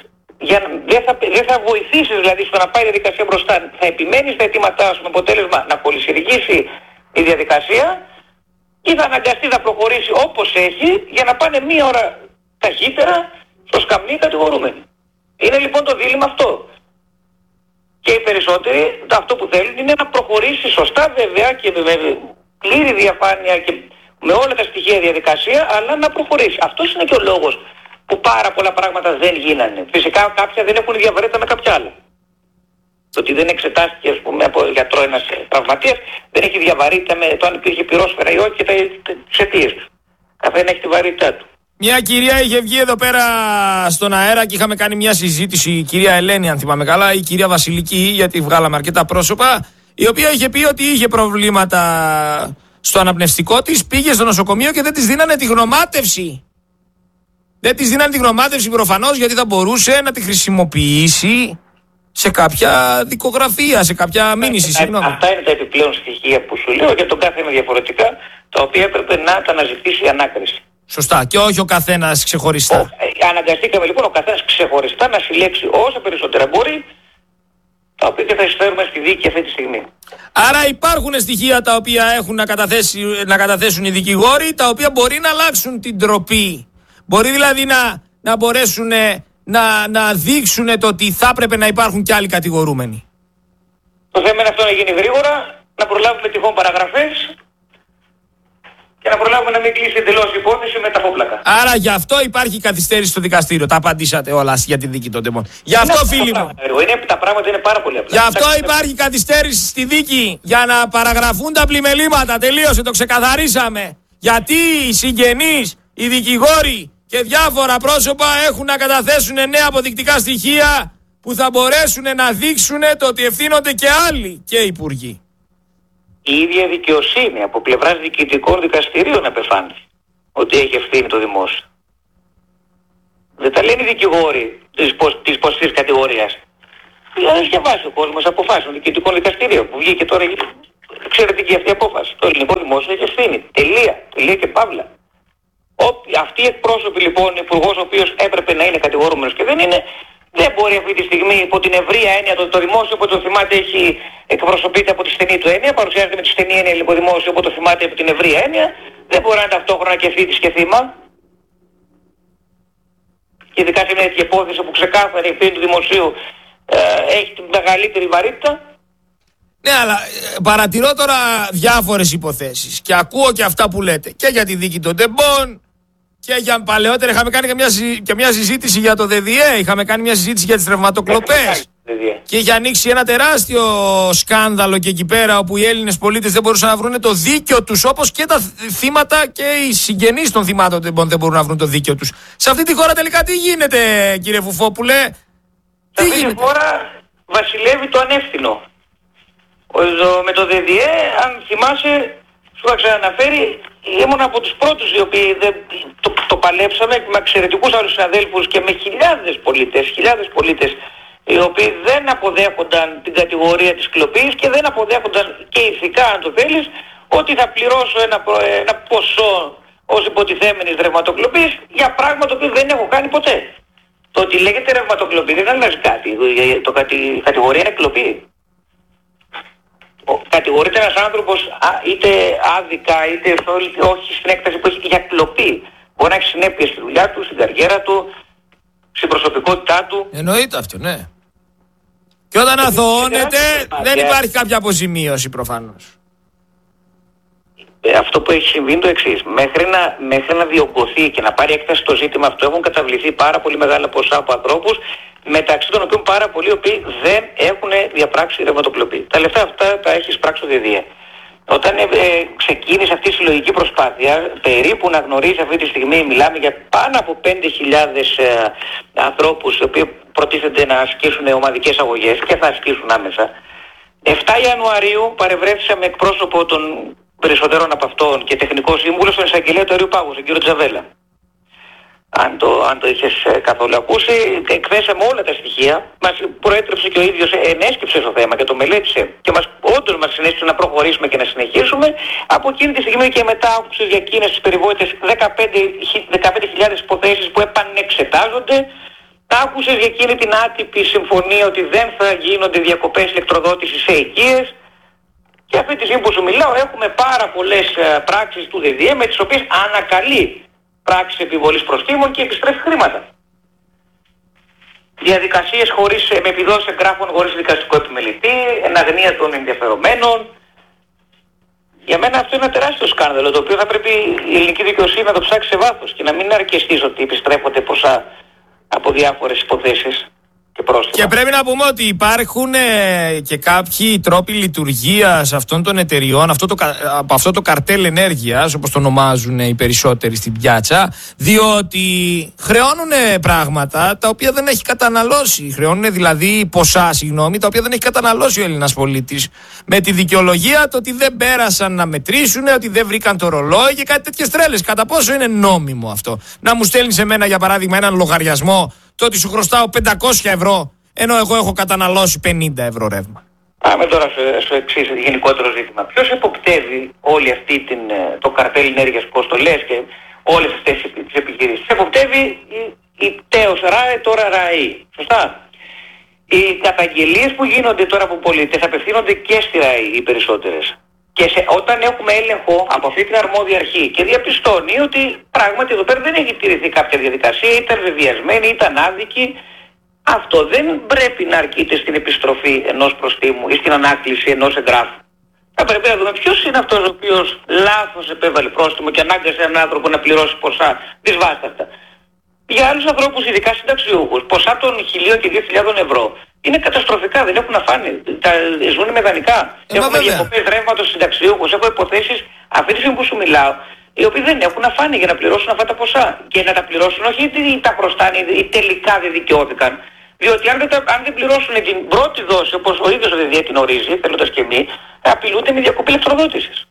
για να, δεν, θα, δεν θα βοηθήσεις δηλαδή στο να πάει η διαδικασία μπροστά. Θα επιμένεις στα αιτήματά σου με αποτέλεσμα να πολυσυργήσει η διαδικασία ή θα αναγκαστεί να προχωρήσει όπως έχει για να πάνε μία ώρα ταχύτερα στο σκαμνί κατηγορούμενοι. Είναι λοιπόν το δίλημμα αυτό. Και οι περισσότεροι αυτό που θέλουν είναι να προχωρήσει σωστά βέβαια και με πλήρη διαφάνεια και με όλα τα στοιχεία διαδικασία, αλλά να προχωρήσει. Αυτός είναι και ο λόγος που πάρα πολλά πράγματα δεν γίνανε. Φυσικά κάποια δεν έχουν διαβαρύτητα με κάποια άλλα. Το ότι δεν εξετάστηκε, ας πούμε, από γιατρό ένας τραυματίας, δεν έχει διαβαρύτητα με το αν υπήρχε πυρόσφαιρα ή όχι και τις αιτίες του. Καθένα έχει τη βαρύτητά του.
Μια κυρία είχε βγει εδώ πέρα στον αέρα και είχαμε κάνει μια συζήτηση, η κυρία Ελένη, αν θυμάμαι καλά, η κυρία Βασιλική, γιατί βγάλαμε αρκετά πρόσωπα, η οποία είχε πει ότι είχε προβλήματα στο αναπνευστικό της, πήγε στο νοσοκομείο και δεν της δίνανε τη γνωμάτευση. Δεν της δίνανε τη γνωμάτευση προφανώς γιατί θα μπορούσε να τη χρησιμοποιήσει σε κάποια δικογραφία, σε κάποια μήνυση. Συγγνώμη.
Αυτά είναι τα επιπλέον στοιχεία που σου λέω, για τον κάθε είναι διαφορετικά, τα οποία έπρεπε να τα αναζητήσει η ανάκριση.
Σωστά. Και όχι ο καθένας ξεχωριστά.
Ο, ε, αναγκαστήκαμε λοιπόν ο καθένας ξεχωριστά να συλλέξει όσο περισσότερα μπορεί, τα οποία και θα εισφέρουμε στη δίκη αυτή τη στιγμή.
Άρα υπάρχουν στοιχεία τα οποία έχουν να, να καταθέσουν οι δικηγόροι, τα οποία μπορεί να αλλάξουν την τροπή. Μπορεί δηλαδή να, να μπορέσουν να, να δείξουν το ότι θα έπρεπε να υπάρχουν και άλλοι κατηγορούμενοι.
Το θέμα είναι αυτό να γίνει γρήγορα, να προλάβουμε τυχόν παραγραφές και να προλάβουμε να μην κλείσει εντελώς η υπόθεση με τα φόπλακα.
Άρα γι' αυτό υπάρχει καθυστέρηση στο δικαστήριο. Τα απαντήσατε όλα για τη δίκη των τεμών. Γι' αυτό, φίλοι μου.
Είναι, τα πράγματα είναι πάρα πολύ απλά.
Γι' αυτό υπάρχει καθυστέρηση στη δίκη. Για να παραγραφούν τα πλημελήματα. Τελείωσε, το ξεκαθαρίσαμε. Γιατί οι συγγενείς, οι δικηγόροι και διάφορα πρόσωπα έχουν να καταθέσουν νέα αποδεικτικά στοιχεία που θα μπορέσουν να δείξουν το ότι ευθύνονται και άλλοι και υπουργοί.
Η ίδια δικαιοσύνη από πλευράς διοικητικών δικαστηρίων απεφάνθη ότι έχει ευθύνη το δημόσιο. Δεν τα λένε οι δικηγόροι της, της ποστής κατηγορίας. Δηλαδή διαβάσει ο κόσμος αποφάσεις των διοικητικών δικαστηρίων που βγήκε τώρα εξαιρετική αυτή η απόφαση. Το ελληνικό δημόσιο έχει ευθύνη. Τελεία. Τελεία και παύλα. Αυτοί οι εκπρόσωποι λοιπόν, υπουργός ο οποίος έπρεπε να είναι κατηγορούμενος και δεν είναι, δεν μπορεί αυτή τη στιγμή υπό την ευρεία έννοια το, το δημόσιο που το θυμάται έχει εκπροσωπείται από τη στενή του έννοια, παρουσιάζεται με τη στενή έννοια λοιπόν δημόσιο που το θυμάται από την ευρεία έννοια, δεν μπορεί να είναι ταυτόχρονα και θήτης και θύμα. Και ειδικά σε μια τέτοια υπόθεση που ξεκάθαρα η ευθύνη του δημοσίου ε, έχει τη μεγαλύτερη βαρύτητα.
Ναι, αλλά παρατηρώ τώρα διάφορες υποθέσεις και ακούω και αυτά που λέτε και για τη δίκη των τεμπών και για παλαιότερα είχαμε κάνει και μια, και μια συζήτηση για το ΔΔΕ, είχαμε κάνει μια συζήτηση για τις ρευματοκλοπές και είχε ανοίξει ένα τεράστιο σκάνδαλο και εκεί πέρα όπου οι Έλληνες πολίτες δεν μπορούσαν να βρουν το δίκαιο τους, όπως και τα θύματα και οι συγγενείς των θυμάτων τεμπών δεν μπορούν να βρουν το δίκαιο τους. Σε αυτή τη χώρα τελικά τι γίνεται, κύριε Φουφόπουλε?
Σε αυτή τη χώρα βασιλεύει το ανεύθυνο. Με το ΔΔΕ, αν θυμάσαι, σου είχα ξαναναφέρει, ήμουν από τους πρώτους οι οποίοι δεν, το, το παλέψαμε με εξαιρετικούς άλλους συναδέλφους και με χιλιάδες πολίτες, χιλιάδες πολίτες οι οποίοι δεν αποδέχονταν την κατηγορία της κλοπής και δεν αποδέχονταν και ηθικά, αν το θέλεις, ότι θα πληρώσω ένα, ένα ποσό ως υποτιθέμενης ρευματοκλοπής για πράγμα το οποίο δεν έχω κάνει ποτέ. Το ότι λέγεται ρευματοκλοπή δεν αλλάζει κάτι. Το κατη, κατηγορία είναι κλοπή. Κατηγορείται ένας άνθρωπος α, είτε άδικα είτε όχι στην έκταση που έχει για κλοπή. Μπορεί να έχει συνέπειες στη δουλειά του, στην καριέρα του, στην προσωπικότητά του.
Εννοείται αυτό, ναι. Και όταν αθωώνεται δεν υπάρχει κάποια αποζημίωση προφανώς.
Ε, αυτό που έχει συμβεί είναι το εξής. Μέχρι να, μέχρι να διωγγωθεί και να πάρει έκταση στο ζήτημα αυτό έχουν καταβληθεί πάρα πολύ μεγάλα ποσά από ανθρώπους, μεταξύ των οποίων πάρα πολλοί οι οποίοι δεν έχουν διαπράξει ρευματοκλοπή. Τα λεφτά αυτά τα έχει πράξει το ΔΔΕ. Όταν ε, ε, ξεκίνησε αυτή η συλλογική προσπάθεια, περίπου να γνωρίζει αυτή τη στιγμή, μιλάμε για πάνω από πέντε χιλιάδες ε, ανθρώπους οι οποίοι προτίθενται να ασκήσουν ομαδικές αγωγές και θα ασκήσουν άμεσα. εφτά Ιανουαρίου παρευρέθησα με εκπρόσωπο των περισσότερων από αυτών και τεχνικό σύμβουλο στον εισαγγελέα του Αριού Πάγου, τον κύριο Τζαβέλα. Αν το, αν το είχες καθόλου ακούσει, εκθέσαμε όλα τα στοιχεία, μας προέτρεψε και ο ίδιος, ενέσκυψε στο θέμα και το μελέτησε και μας, όντως μας συνέστησε να προχωρήσουμε και να συνεχίσουμε. Από εκείνη τη στιγμή και μετά άκουσες για εκείνες τις περιβόητες δεκαπέντε χιλιάδες υποθέσεις που επανεξετάζονται Άκουσες για εκείνη την άτυπη συμφωνία ότι δεν θα γίνονται διακοπές ηλεκτροδότησης σε οικίες. Και αυτή τη στιγμή που σου μιλάω έχουμε πάρα πολλές πράξεις του ΔΔΕ με τις οποίες ανακαλεί πράξεις επιβολής προστίμων και επιστρέφει χρήματα. Διαδικασίες χωρίς, με επιδόσεις εγγράφων χωρίς δικαστικό επιμελητή, εναγνία των ενδιαφερομένων. Για μένα αυτό είναι ένα τεράστιο σκάνδαλο, το οποίο θα πρέπει η ελληνική δικαιοσύνη να το ψάξει σε βάθος και να μην αρκεστείς ότι επιστρέφονται ποσά από διάφορες υποθέσεις και πρόστιμα.
Και πρέπει να πούμε ότι υπάρχουν ε, και κάποιοι τρόποι λειτουργίας αυτών των εταιριών, αυτό το, από αυτό το καρτέλ ενέργειας, όπως το ονομάζουν οι περισσότεροι στην πιάτσα, διότι χρεώνουν πράγματα τα οποία δεν έχει καταναλώσει. Χρεώνουν δηλαδή ποσά, συγγνώμη, τα οποία δεν έχει καταναλώσει ο Έλληνας πολίτης. Με τη δικαιολογία το ότι δεν πέρασαν να μετρήσουν, ότι δεν βρήκαν το ρολόι και κάτι τέτοιες τρέλες. Κατά πόσο είναι νόμιμο αυτό? Να μου στέλνει σε μένα, για παράδειγμα, έναν λογαριασμό, το ότι σου χρωστάω πεντακόσια ευρώ, ενώ εγώ έχω καταναλώσει πενήντα ευρώ ρεύμα.
Πάμε τώρα στο εξής γενικότερο ζήτημα. Ποιος εποπτεύει όλη αυτή την, το καρτέλ ενέργειας, πώς το λες, και όλες αυτές τις επιχειρήσεις? Εποπτεύει η, η ΤΕΟΣ ΡΑΕ, τώρα ΡΑΕ. Σωστά. Οι καταγγελίες που γίνονται τώρα από πολίτες απευθύνονται και στη ΡΑΕ οι περισσότερες. Και σε, όταν έχουμε έλεγχο από αυτή την αρμόδια αρχή και διαπιστώνει ότι πράγματι εδώ πέρα δεν έχει τηρηθεί κάποια διαδικασία, ήταν βεβαιασμένη, ήταν άδικη, αυτό δεν πρέπει να αρκείται στην επιστροφή ενός προστίμου ή στην ανάκληση ενός εγγράφου. Θα πρέπει να δούμε ποιος είναι αυτός ο οποίος λάθος επέβαλε πρόστιμο και ανάγκασε έναν άνθρωπο να πληρώσει ποσά δυσβάσταχτα. Για άλλους ανθρώπους, ειδικά συνταξιούχους, ποσά των χιλίων και δύο χιλιάδων ευρώ είναι καταστροφικά, δεν έχουν να φάνε. Τα ζουν με δανεικά.
Ε,
Έχουμε διακοπές ρεύματος συνταξιούχους, έχω υποθέσεις αυτή τη στιγμή που σου μιλάω, οι οποίοι δεν έχουν να φάνε για να πληρώσουν αυτά τα ποσά. Και να τα πληρώσουν όχι γιατί τα χρωστάνε ή τελικά δεν δικαιώθηκαν. Διότι αν δεν, τα, αν δεν πληρώσουν την πρώτη δόση, όπως ο ίδιος ο ΔΔΕ την ορίζει, θέλοντας και εμείς, απειλούνται με διακοπή ηλεκτροδότησης.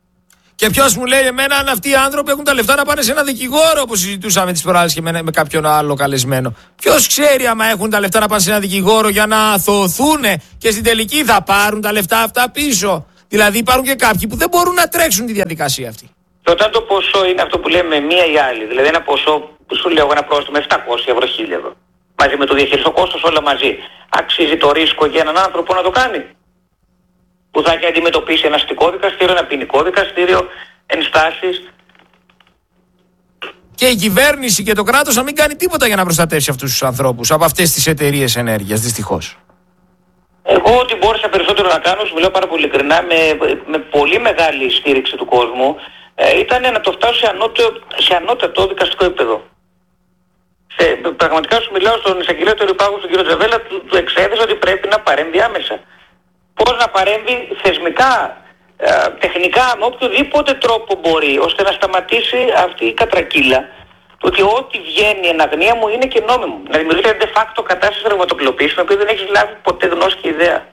Και ποιος μου λέει εμένα αν αυτοί οι άνθρωποι έχουν τα λεφτά να πάνε σε ένα δικηγόρο, όπως συζητούσαμε τις προάλλες και με, με κάποιον άλλο καλεσμένο? Ποιος ξέρει άμα έχουν τα λεφτά να πάνε σε ένα δικηγόρο για να αθωωθούν και στην τελική θα πάρουν τα λεφτά αυτά πίσω? Δηλαδή υπάρχουν και κάποιοι που δεν μπορούν να τρέξουν τη διαδικασία αυτή.
Και όταν το ποσό είναι αυτό που λέμε μία ή άλλη, δηλαδή ένα ποσό που σου λέω ένα πρόστιμο επτακόσια ευρώ, χίλια ευρώ, μαζί με το διαχειριστικό κόστος όλα μαζί, αξίζει το ρίσκο για έναν άνθρωπο να το κάνει? Που θα έχει αντιμετωπίσει ένα αστικό δικαστήριο, ένα ποινικό δικαστήριο, ενστάσεις.
Και η κυβέρνηση και το κράτος να μην κάνει τίποτα για να προστατεύσει αυτούς τους ανθρώπους από αυτές τις εταιρείες ενέργειας, δυστυχώς.
Εγώ ό,τι μπόρεσα περισσότερο να κάνω, σου μιλάω πάρα πολύ ειλικρινά, με, με πολύ μεγάλη στήριξη του κόσμου, ε, ήταν να το φτάσω σε, ανώτο, σε ανώτατο δικαστικό επίπεδο. Σε, πραγματικά σου μιλάω στον εισαγγελέα του Ρυπάγου, τον κύριο Τζαβέλα, του, του εξέδεσα ότι πρέπει να παρέμβει άμεσα. Πώς να παρέμβει θεσμικά, ε, τεχνικά, με οποιοδήποτε τρόπο μπορεί, ώστε να σταματήσει αυτή η κατρακύλα. Το ότι ό,τι βγαίνει εν αγνία μου είναι και νόμιμο. Να δημιουργείται de facto κατάσταση ρευματοκλοπής, την οποία δεν έχεις λάβει ποτέ γνώση και ιδέα.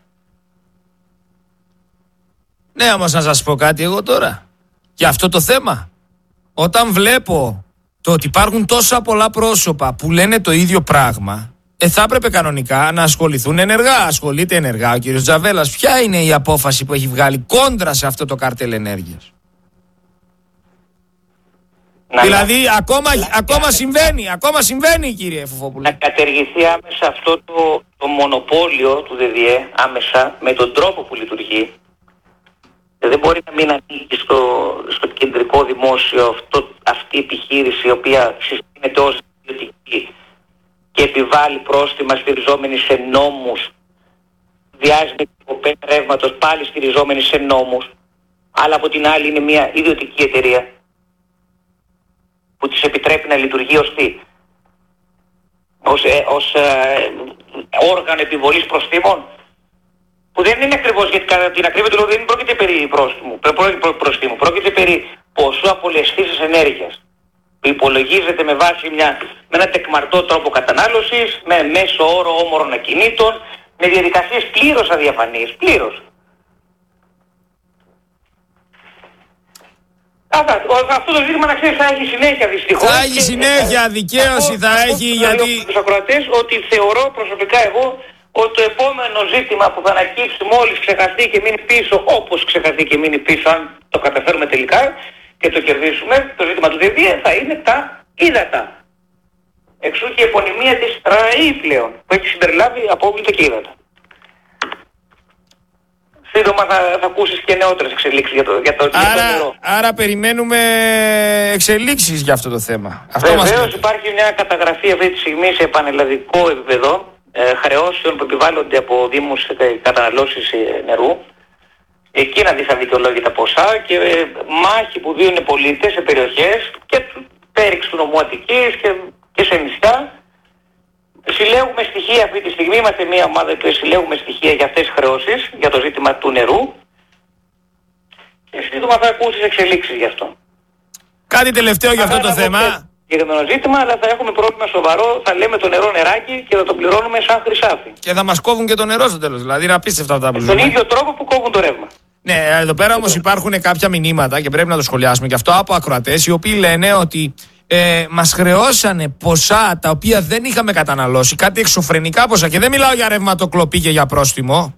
Ναι, όμως να σας πω κάτι εγώ τώρα. Για αυτό το θέμα. Όταν βλέπω το ότι υπάρχουν τόσα πολλά πρόσωπα που λένε το ίδιο πράγμα, Ε, θα έπρεπε κανονικά να ασχοληθούν ενεργά. Ασχολείται ενεργά ο κύριος Τζαβέλας. Ποια είναι η απόφαση που έχει βγάλει κόντρα σε αυτό το κάρτελ ενέργειας?
Να
δηλαδή
να...
ακόμα,
να...
ακόμα
να...
συμβαίνει, ακόμα συμβαίνει κύριε Φουφόπουλε.
Να κατεργηθεί άμεσα αυτό το, το μονοπόλιο του ΔΔΕ άμεσα με τον τρόπο που λειτουργεί. Δεν μπορεί να μην ανήκει στο, στο κεντρικό δημόσιο αυτό, αυτή η επιχείρηση η οποία συστήνεται ως ιδιωτική και επιβάλλει πρόστιμα στηριζόμενοι σε νόμους, διάζει με διακοπές ρεύματος πάλι στηριζόμενοι σε νόμους, αλλά από την άλλη είναι μια ιδιωτική εταιρεία που της επιτρέπει να λειτουργεί ως τι? Ως, ε, ως ε, όργανο επιβολής προστίμων, που δεν είναι ακριβώς, γιατί κατά την ακρίβεια του λόγου δεν πρόκειται περί πρόστιμου, προστίμου, πρόκειται περί ποσού απολεσθήσης ενέργειας, που υπολογίζεται με βάση μια, με ένα τεκμαρτό τρόπο κατανάλωσης, με μέσο όρο όμορων ακινήτων, με διαδικασίες πλήρως αδιαφανείς, πλήρως. Αυτά, αυτό το ζήτημα να ξέρεις θα έχει συνέχεια δυστυχώς.
Θα έχει συνέχεια, δικαίωση θα έχει, γιατί...
Τους ακροατές ότι θεωρώ προσωπικά εγώ ότι το επόμενο ζήτημα που θα ανακύψει μόλις ξεχαστεί και μείνει πίσω, όπως ξεχαστεί και μείνει πίσω, αν το καταφέρουμε τελικά και το κερδίσουμε, το ζήτημα του ΔΔΕ θα είναι τα ύδατα. Εξού και η επωνυμία της ΡΑΗ πλέον, που έχει συμπεριλάβει απόβλητα και ύδατα. Σύντομα θα, θα ακούσεις και νεότερες εξελίξεις για το, για το,
άρα,
για το νερό.
Άρα περιμένουμε εξελίξεις για αυτό το θέμα.
Βεβαίως υπάρχει μια καταγραφή αυτή τη στιγμή σε πανελλαδικό επίπεδο ε, χρεώσεων που επιβάλλονται από δήμους ε, καταναλώσεις ε, νερού. Εκεί να δεις αδικαιολόγητα ποσά και ε, μάχη που δίνουν πολίτες σε περιοχές και πέριξ του νομού Αττικής και, και σε νησιά. Συλλέγουμε στοιχεία αυτή τη στιγμή, είμαστε μια ομάδα που συλλέγουμε στοιχεία για αυτές τις χρεώσεις, για το ζήτημα του νερού και σύντομα θα ακούσεις εξελίξεις γι' αυτό.
Κάτι τελευταίο για αυτό το θέμα.
Για το ζήτημα, αλλά θα έχουμε πρόβλημα σοβαρό, θα λέμε το νερό νεράκι και θα το πληρώνουμε σαν χρυσάφι.
Και θα μας κόβουν και το νερό στο τέλος, δηλαδή είναι απίστευτα αυτά που ζούμε.
Τον ίδιο τρόπο που κόβουν το ρεύμα.
Ναι, εδώ πέρα όμως υπάρχουν κάποια μηνύματα και πρέπει να το σχολιάσουμε και αυτό από ακροατές οι οποίοι λένε ότι ε, μας χρεώσανε ποσά τα οποία δεν είχαμε καταναλώσει, κάτι εξωφρενικά ποσά και δεν μιλάω για ρευματοκλοπή και για πρόστιμο.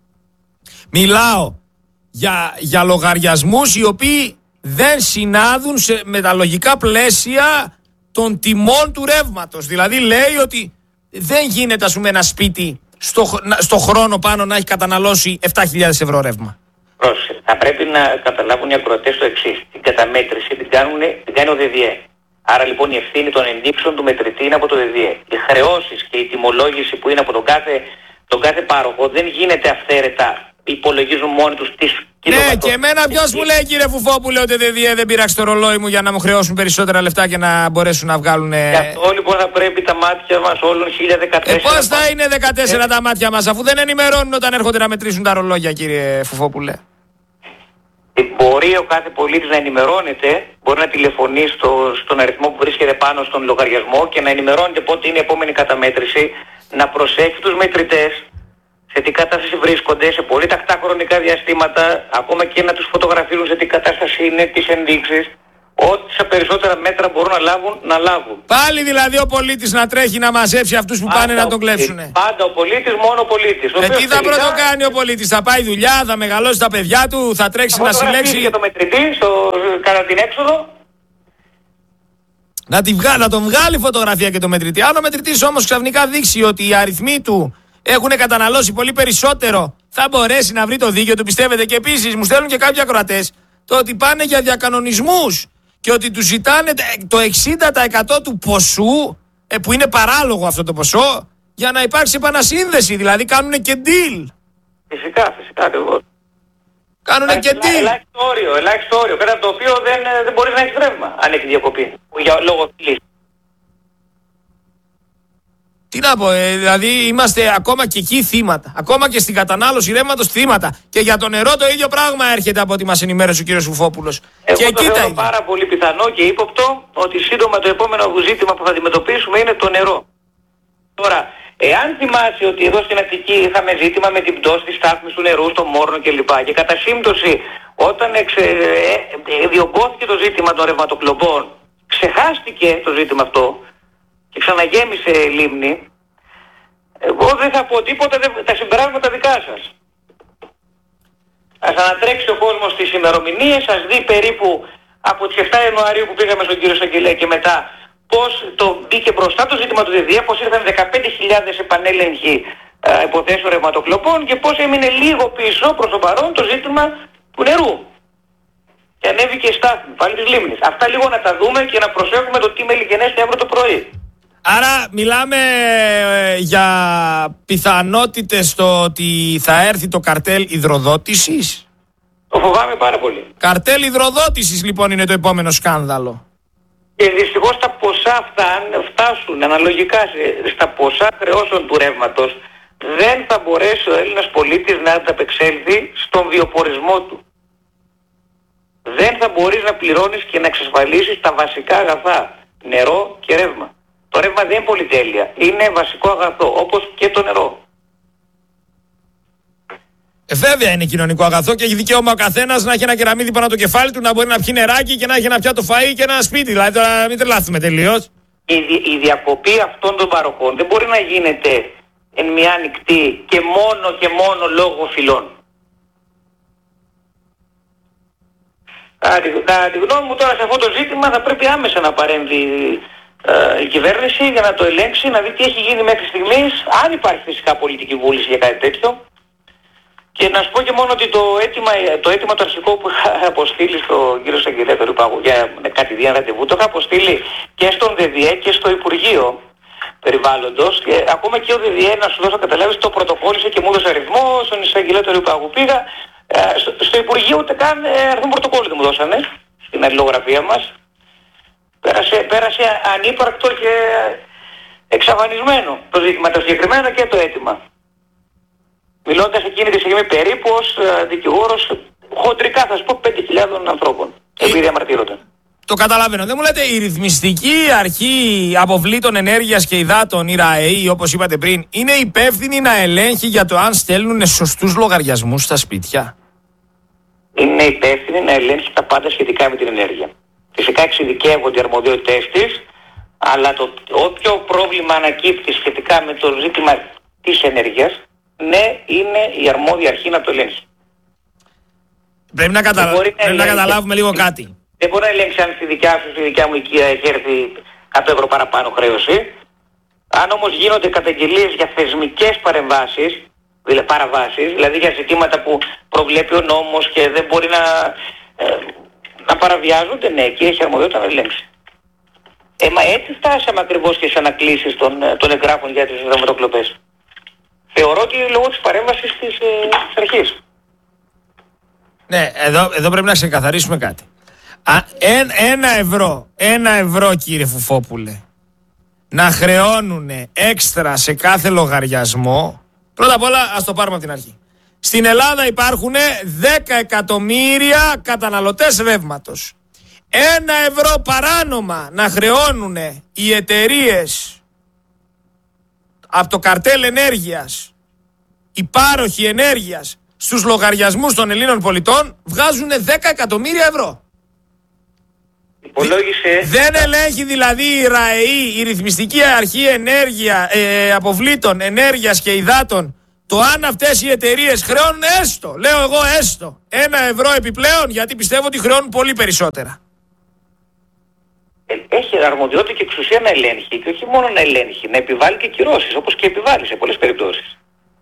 Μιλάω για, για λογαριασμούς οι οποίοι δεν συνάδουν σε, με τα λογικά πλαίσια των τιμών του ρεύματος. Δηλαδή λέει ότι δεν γίνεται ας πούμε ένα σπίτι στο, στο χρόνο πάνω να έχει καταναλώσει επτά χιλιάδες ευρώ ρεύμα.
Πρόσεχε. Θα πρέπει να καταλάβουν οι ακροατές το εξής. Την καταμέτρηση την, κάνουν, την κάνει ο ΔΔΕ. Άρα λοιπόν η ευθύνη των ενδείξεων του μετρητή είναι από το ΔΔΕ. Οι χρεώσεις και η τιμολόγηση που είναι από τον κάθε, τον κάθε πάροχο δεν γίνεται αυθαίρετα. Υπολογίζουν μόνοι τους τις
Ναι, και εμένα ποιος μου λέει κύριε Φουφόπουλε ότι δεν, δεν πειράξει το ρολόι μου για να μου χρεώσουν περισσότερα λεφτά και να μπορέσουν να βγάλουν.
Γι' αυτό λοιπόν θα πρέπει τα μάτια μας όλων χίλια δεκατέσσερα.
Ε, πώς θα είναι δεκατέσσερα ε... τα μάτια μας αφού δεν ενημερώνουν όταν έρχονται να μετρήσουν τα ρολόγια κύριε Φουφόπουλε.
Ε, μπορεί ο κάθε πολίτης να ενημερώνεται, μπορεί να τηλεφωνεί στο, στον αριθμό που βρίσκεται πάνω στον λογαριασμό και να ενημερώνεται πότε είναι η επόμενη καταμέτρηση, να προσέχει τους μετρητές. Σε τι κατάσταση βρίσκονται, σε πολύ τακτά χρονικά διαστήματα, ακόμα και να τους φωτογραφίζουν σε τι κατάσταση είναι, τις ενδείξεις, ό,τι περισσότερα μέτρα μπορούν να λάβουν, να λάβουν.
Πάλι δηλαδή ο πολίτης να τρέχει να μαζέψει αυτούς που πάντα πάνε να τον κλέψουνε.
Πάντα ο πολίτης, μόνο ο πολίτης.
Ε, τι θα πρώτο κάνει ο πολίτης, θα πάει δουλειά, θα μεγαλώσει τα παιδιά του, θα τρέξει θα να συλλέξει.
Για το μετρητή, στο, κατά την έξοδο.
Να, τη βγα... να τον βγάλει φωτογραφία και το μετρητή. Αν ο μετρητής όμως ξαφνικά δείξει ότι οι αριθμοί του έχουν καταναλώσει πολύ περισσότερο, θα μπορέσει να βρει το δίκαιο του, πιστεύετε? Και επίσης μου στέλνουν και κάποιοι ακροατές το ότι πάνε για διακανονισμούς και ότι τους ζητάνε το εξήντα τοις εκατό του ποσού, ε, που είναι παράλογο αυτό το ποσό, για να υπάρξει επανασύνδεση. Δηλαδή κάνουν και deal.
Φυσικά, φυσικά ακριβώς.
Κάνουν και deal.
Ελάχιστο όριο, ελάχιστο όριο, κατά το οποίο δεν, δεν μπορείς να έχεις ρεύμα αν έχει διακοπή. Για λόγω φυλής.
Τι να πω, ε, δηλαδή είμαστε ακόμα και εκεί θύματα. Ακόμα και στην κατανάλωση ρεύματος θύματα. Και για το νερό το ίδιο πράγμα έρχεται από ό,τι μας ενημέρωσε ο κύριος Φουφόπουλος.
Εγώ
και
το θεωρώ πάρα πολύ πιθανό και ύποπτο ότι σύντομα το επόμενο ζήτημα που θα αντιμετωπίσουμε είναι το νερό. Τώρα, εάν θυμάσαι ότι εδώ στην Αττική είχαμε ζήτημα με την πτώση της στάθμης του νερού στο Μόρνο κλπ. Και κατά σύμπτωση όταν εξε, ε, ε, διωγγώθηκε το ζήτημα των ρευματοκλοπών, ξεχάστηκε το ζήτημα αυτό και ξαναγέμισε λίμνη, εγώ δεν θα πω τίποτα, δεν, τα συμπεράσματα δικά σας. Ας ανατρέξει ο κόσμος στις ημερομηνίες, ας δει περίπου από τις επτά Ιανουαρίου που πήγαμε στον κύριο Σαγγελέα και μετά πώς το μπήκε μπροστά το ζήτημα του ΔΔΕ, πώς ήρθαν δεκαπέντε χιλιάδες επανέλεγχοι ε, υποθέσεων ρευματοκλοπών και πώς έμεινε λίγο πίσω προς το παρόν το ζήτημα του νερού. Και ανέβηκε η στάθμη πάλι της λίμνης. Αυτά λίγο να τα δούμε και να προσέχουμε το τι μελιγενέστε αύριο το πρωί.
Άρα μιλάμε ε, για πιθανότητες στο ότι θα έρθει το καρτέλ υδροδότησης.
Το φοβάμαι πάρα πολύ.
Καρτέλ υδροδότησης λοιπόν είναι το επόμενο σκάνδαλο.
Και δυστυχώς τα ποσά αυτά, αν φτάσουν αναλογικά στα ποσά χρεώσεων του ρεύματος, δεν θα μπορέσει ο Έλληνας πολίτης να ανταπεξέλθει στον βιοπορισμό του. Δεν θα μπορείς να πληρώνεις και να εξασφαλίσεις τα βασικά αγαθά, νερό και ρεύμα. Το ρεύμα δεν είναι πολυτέλεια, είναι βασικό αγαθό, όπως και το νερό.
Ε, βέβαια είναι κοινωνικό αγαθό και έχει δικαίωμα ο καθένας να έχει ένα κεραμίδι πάνω το κεφάλι του, να μπορεί να πιει νεράκι και να έχει ένα πιάτο φαΐ και ένα σπίτι. Δηλαδή τώρα μην τρελάθουμε τελείως.
Η, η διακοπή αυτών των παροχών δεν μπορεί να γίνεται εν μια ανοιχτή και μόνο και μόνο λόγω φυλών. Κατά τη γνώμη μου τώρα σε αυτό το ζήτημα θα πρέπει άμεσα να παρέμβει ε, η κυβέρνηση για να το ελέγξει, να δει τι έχει γίνει μέχρι στιγμής, αν υπάρχει φυσικά πολιτική βούληση για κάτι τέτοιο. Και να σου πω και μόνο ότι το αίτημα το, αίτημα το αρχικό που είχα αποστείλει στον κύριο Σαγγελέα του Πάγου για κάτι δια ραντεβού, το είχα αποστείλει και στον ΔΔΕ και στο Υπουργείο Περιβάλλοντος, και ακόμα και ο ΔΔΕ, να σου δώσω καταλάβεις, το πρωτοκόλλησε και μου έδωσε αριθμό. Στον Εισαγγελέα του Πάγου πήγα, ε, στο, στο Υπουργείο ούτε καν ε, αριθμό πρωτοκόλλου δεν μου δώσανε στην αλληλογραφία μας. Πέρασε, πέρασε ανύπαρκτο και εξαφανισμένο το ζήτημα το συγκεκριμένο και το αίτημα. Μιλώντας εκείνη τη στιγμή περίπου ως ε, δικηγόρος, χοντρικά θα σου πω, πέντε χιλιάδες ανθρώπων, επειδή διαμαρτύρονται.
Το καταλαβαίνω. Δεν μου λέτε, η ρυθμιστική αρχή αποβλήτων ενέργειας και υδάτων, η ΡΑΕΗ, όπως είπατε πριν, είναι υπεύθυνη να ελέγχει για το αν στέλνουν σωστούς λογαριασμούς στα σπίτια?
Είναι υπεύθυνη να ελέγχει τα πάντα σχετικά με την ενέργεια. Φυσικά εξειδικεύονται οι αρμοδιότητες της, αλλά το όποιο πρόβλημα ανακύπτει σχετικά με το ζήτημα της ενέργειας, ναι, είναι η αρμόδια αρχή να το ελέγχει.
Πρέπει να, κατα... Πρέπει να, να καταλάβουμε λίγο κάτι.
Δεν μπορεί να ελέγξει αν στη δικιά σου, στη δικιά μου οικία έχει έρθει εκατό ευρώ παραπάνω χρέωση. Αν όμως γίνονται καταγγελίες για θεσμικές παρεμβάσεις, δηλαδή παραβάσεις, δηλαδή για ζητήματα που προβλέπει ο νόμος και δεν μπορεί να, ε, να παραβιάζονται, ναι, εκεί έχει αρμοδιότητα να ελέγξει. Ε, μα έτσι φτάσαμε ακριβώς και σε ανακλήσεις των, των εγγράφων για τις δρομετοκλοπές. Θεωρώ ότι λόγω της παρέμβασης της, ε, της αρχής.
Ναι, εδώ, εδώ πρέπει να ξεκαθαρίσουμε κάτι. Α, εν, ένα ευρώ, ένα ευρώ κύριε Φουφόπουλε, να χρεώνουν έξτρα σε κάθε λογαριασμό. Πρώτα απ' όλα ας το πάρουμε από την αρχή. Στην Ελλάδα υπάρχουν δέκα εκατομμύρια καταναλωτές ρεύματος. Ένα ευρώ παράνομα να χρεώνουν οι εταιρείες από το καρτέλ ενέργειας, οι πάροχοι ενέργειας, στους λογαριασμούς των Ελλήνων πολιτών, βγάζουν δέκα εκατομμύρια ευρώ.
Υπολόγισε...
Δεν ελέγχει δηλαδή η ΡΑΕΗ, η Ρυθμιστική Αρχή Ενέργεια, ε, Αποβλήτων, Ενέργειας και Υδάτων, το αν αυτές οι εταιρείες χρεώνουν έστω, λέω εγώ έστω, ένα ευρώ επιπλέον, γιατί πιστεύω ότι χρεώνουν πολύ περισσότερα.
Έχει αρμοδιότητα και εξουσία να ελέγχει, και όχι μόνο να ελέγχει, να επιβάλλει και κυρώσεις, όπως και επιβάλλει σε πολλές περιπτώσεις.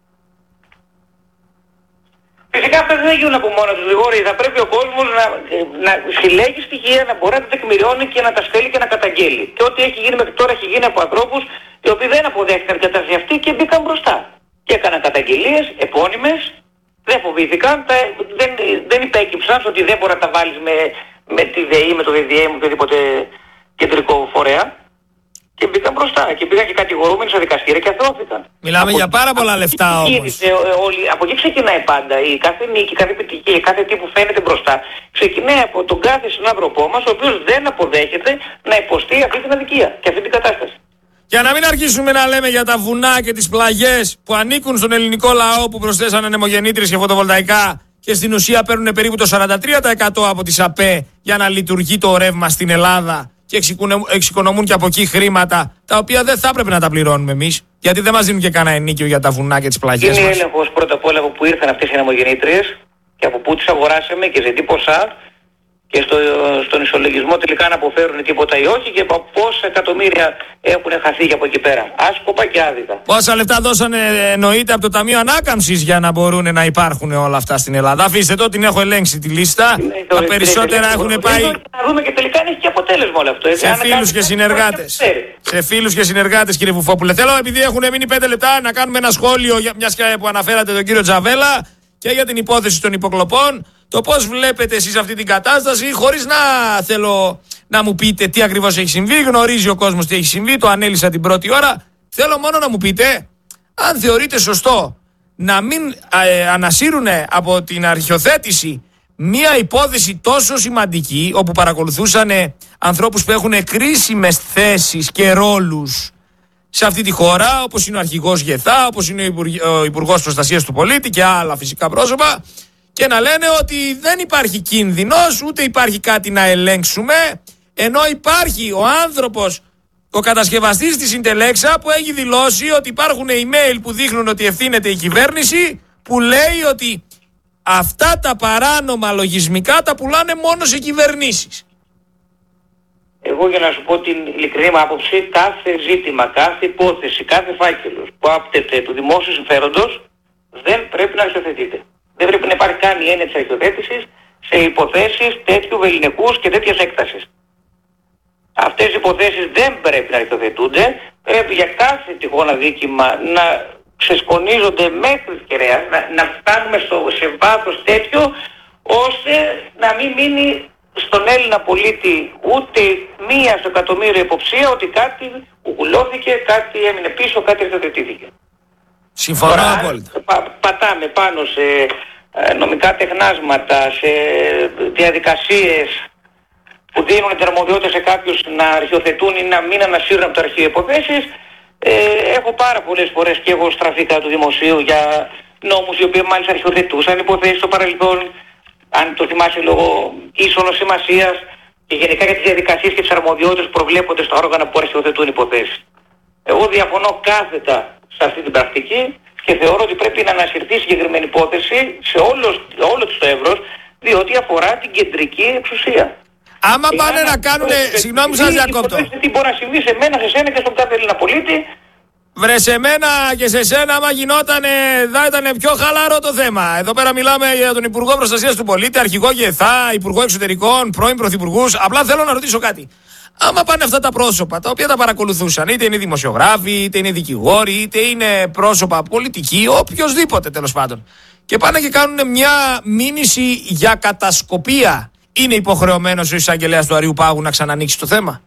Φυσικά αυτά δεν γίνουν από μόνο τους, Γρηγόρη. Θα πρέπει ο κόσμος να, να συλλέγει στοιχεία, να μπορεί να τα τεκμηριώνει και να τα στέλνει και να καταγγέλει. Και ό,τι έχει γίνει μέχρι τώρα έχει γίνει από ανθρώπους οι οποίοι δεν αποδέχτηκαν την κατάσταση αυτή και μπήκαν μπροστά. Και έκαναν καταγγελίες επώνυμες, δεν φοβήθηκαν, τα, δεν, δεν υπέκυψαν στο ότι δεν μπορεί να τα βάλεις με, με τη ΔΕΗ, με το ΔΔΕ, με οποιοδήποτε κεντρικό φορέα. Και μπήκαν μπροστά και πήγαν και κατηγορούμενοι στα δικαστήρια και αθώθηκαν.
Μιλάμε από για πάρα πολλά λεφτά όμως.
Από εκεί ξεκινάει πάντα. Η κάθε νίκη, κάθε επιτυχία, κάθε τι που φαίνεται μπροστά, ξεκινάει από τον κάθε συνάνθρωπό μας, ο οποίος δεν αποδέχεται να υποστεί αυτή την αδικία και αυτή την κατάσταση.
Για να μην αρχίσουμε να λέμε για τα βουνά και τις πλαγιές που ανήκουν στον ελληνικό λαό, που προσθέσανε ανεμογεννήτριες και φωτοβολταϊκά και στην ουσία παίρνουν περίπου το σαράντα τρία τοις εκατό από τις ΑΠΕ για να λειτουργεί το ρεύμα στην Ελλάδα. Και εξοικονομούν και από εκεί χρήματα, τα οποία δεν θα έπρεπε να τα πληρώνουμε εμείς, γιατί δεν μας δίνουν και κανένα ενίκιο για τα βουνά και τις πλαγιές μας.
Είναι έλεγχος πρώτα απ' όλα από που ήρθαν αυτές οι ανεμογεννήτριες και από πού τις αγοράσαμε και σε τι ποσά, και στο, στον ισολογισμό τελικά να αποφέρουν τίποτα ή όχι, και από πόσα εκατομμύρια έχουν χαθεί και από εκεί πέρα. Άσκοπα και άδικα.
Πόσα λεφτά δώσανε, εννοείται, από το Ταμείο Ανάκαμψης για να μπορούν να υπάρχουν όλα αυτά στην Ελλάδα? Αφήστε το, την έχω ελέγξει τη λίστα. Ναι, τα περισσότερα έχουν πάει.
Να δούμε και τελικά αν έχει και αποτέλεσμα όλο αυτό.
Σε φίλους και συνεργάτες. Σε φίλους και συνεργάτες, κύριε Φουφόπουλε. Θέλω, επειδή έχουν μείνει πέντε λεπτά, να κάνουμε ένα σχόλιο, μιας και που αναφέρατε τον κύριο Τζαβέλα, και για την υπόθεση των υποκλοπών. Το πώς βλέπετε εσείς αυτή την κατάσταση, χωρίς να θέλω να μου πείτε τι ακριβώς έχει συμβεί. Γνωρίζει ο κόσμος τι έχει συμβεί, το ανέλησα την πρώτη ώρα. Θέλω μόνο να μου πείτε αν θεωρείτε σωστό να μην ε, ανασύρουν από την αρχιοθέτηση μία υπόθεση τόσο σημαντική, όπου παρακολουθούσαν ανθρώπους που έχουν κρίσιμες θέσεις και ρόλους σε αυτή τη χώρα, όπως είναι ο αρχηγός Γεθά, όπως είναι ο Υπουργός Προστασίας του Πολίτη και άλλα φυσικά πρόσωπα, και να λένε ότι δεν υπάρχει κίνδυνος, ούτε υπάρχει κάτι να ελέγξουμε, ενώ υπάρχει ο άνθρωπος, ο κατασκευαστής της Συντελέξα, που έχει δηλώσει ότι υπάρχουν email που δείχνουν ότι ευθύνεται η κυβέρνηση, που λέει ότι αυτά τα παράνομα λογισμικά τα πουλάνε μόνο σε κυβερνήσεις.
Εγώ εγώ για να σου πω την ειλικρινή μου άποψη, κάθε ζήτημα, κάθε υπόθεση, κάθε φάκελος που άπτεται του δημόσιου συμφέροντος δεν πρέπει να αρχιοθετείται. Δεν πρέπει να υπάρχει καν η έννοια της αρχιοθέτησης σε υποθέσεις τέτοιου βεληνικούς και τέτοιας έκτασης. Αυτές οι υποθέσεις δεν πρέπει να αρχιοθετούνται, πρέπει για κάθε τυχόν αδίκημα να ξεσκονίζονται μέχρι της κεραίας, να, να φτάνουμε στο, σε βάθος τέτοιο, ώστε να μην μείνει στον Έλληνα πολίτη ούτε μία στο εκατομμύριο υποψία ότι κάτι κουκουλώθηκε, κάτι έμεινε πίσω, κάτι αρχιοθετήθηκε.
Συμφωνώ απόλυτα.
Πα, πατάμε πάνω σε ε, νομικά τεχνάσματα, σε διαδικασίες που δίνουν την αρμοδιότητα σε κάποιους να αρχιοθετούν ή να μην ανασύρουν από το αρχείο υποθέσεις. Ε, έχω πάρα πολλές φορές και εγώ στραφεί κατά του δημοσίου για νόμους οι οποίοι μάλιστα αρχιοθετούσαν υποθέσεις στο παρελθόν, αν το θυμάσαι, λόγω ίσονος σημασίας και γενικά για τις διαδικασίες και τις αρμοδιότητες που προβλέπονται στα όργανα που αρχιοθετούν υποθέσεις. Εγώ διαφωνώ κάθετα σε αυτή την πρακτική και θεωρώ ότι πρέπει να ανασυρθεί συγκεκριμένη υπόθεση σε όλο, όλο το εύρος, διότι αφορά την κεντρική εξουσία.
Άμα πάνε να κάνουνε, συγγνώμη που σας διακόπτω.
Τι μπορεί να συμβεί σε μένα, σε σένα και στον κάθε Έλληνα πολίτη.
Βρε σε μένα και σε σένα, άμα γινότανε, θα ήταν πιο χαλαρό το θέμα. Εδώ πέρα μιλάμε για τον Υπουργό Προστασίας του Πολίτη, Αρχηγό ΓΕΘΑ, Υπουργό Εξωτερικών, πρώην Πρωθυπουργούς. Απλά θέλω να ρωτήσω κάτι. Άμα πάνε αυτά τα πρόσωπα, τα οποία τα παρακολουθούσαν, είτε είναι δημοσιογράφοι, είτε είναι δικηγόροι, είτε είναι πρόσωπα πολιτικοί, οποιοδήποτε τέλος πάντων, και πάνε και κάνουν μια μήνυση για κατασκοπία, είναι υποχρεωμένος ο εισαγγελέας του Αριού Πάγου να ξανανοίξει το θέμα?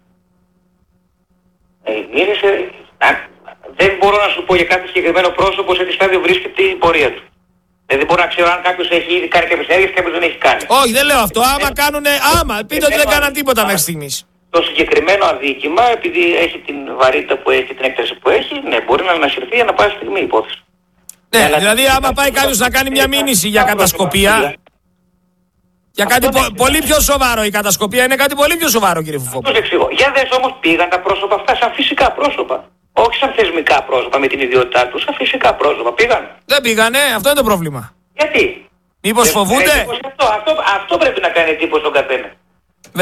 Ε, μήνυσε, α, δεν μπορώ να σου πω για κάθε συγκεκριμένο πρόσωπο σε τι στάδιο βρίσκεται η πορεία του. Δεν μπορώ να ξέρω αν κάποιος έχει ήδη κάνει κάποιες ενέργειες και κάποιος δεν έχει κάνει.
Όχι, δεν λέω αυτό. Άμα κάνουνε, άμα, πείτε ότι δεν κάναν τίποτα μέχρι στιγμής.
Το συγκεκριμένο αδίκημα, επειδή έχει την βαρύτητα που έχει, την έκταση που έχει, ναι, μπορεί να ανασυρθεί ανά πάση στιγμή η υπόθεση.
Ναι, αλλά δηλαδή άμα πάει κάποιος να κάνει μια μήνυση για κατασκοπία, για κάτι πο, πολύ πιο σοβαρό, η κατασκοπία είναι κάτι πολύ πιο σοβαρό, κύριε Φουφόπουλο.
Αυτό εξηγώ. Για δες όμως, πήγαν τα πρόσωπα αυτά σαν φυσικά πρόσωπα. Όχι σαν θεσμικά πρόσωπα με την ιδιότητά τους, σαν φυσικά πρόσωπα. Πήγαν.
Δεν πήγανε, αυτό είναι το πρόβλημα.
Γιατί?
Μήπως φοβούνται?
Αυτό, αυτό, αυτό πρέπει να κάνει εντύπωση στον καθένα.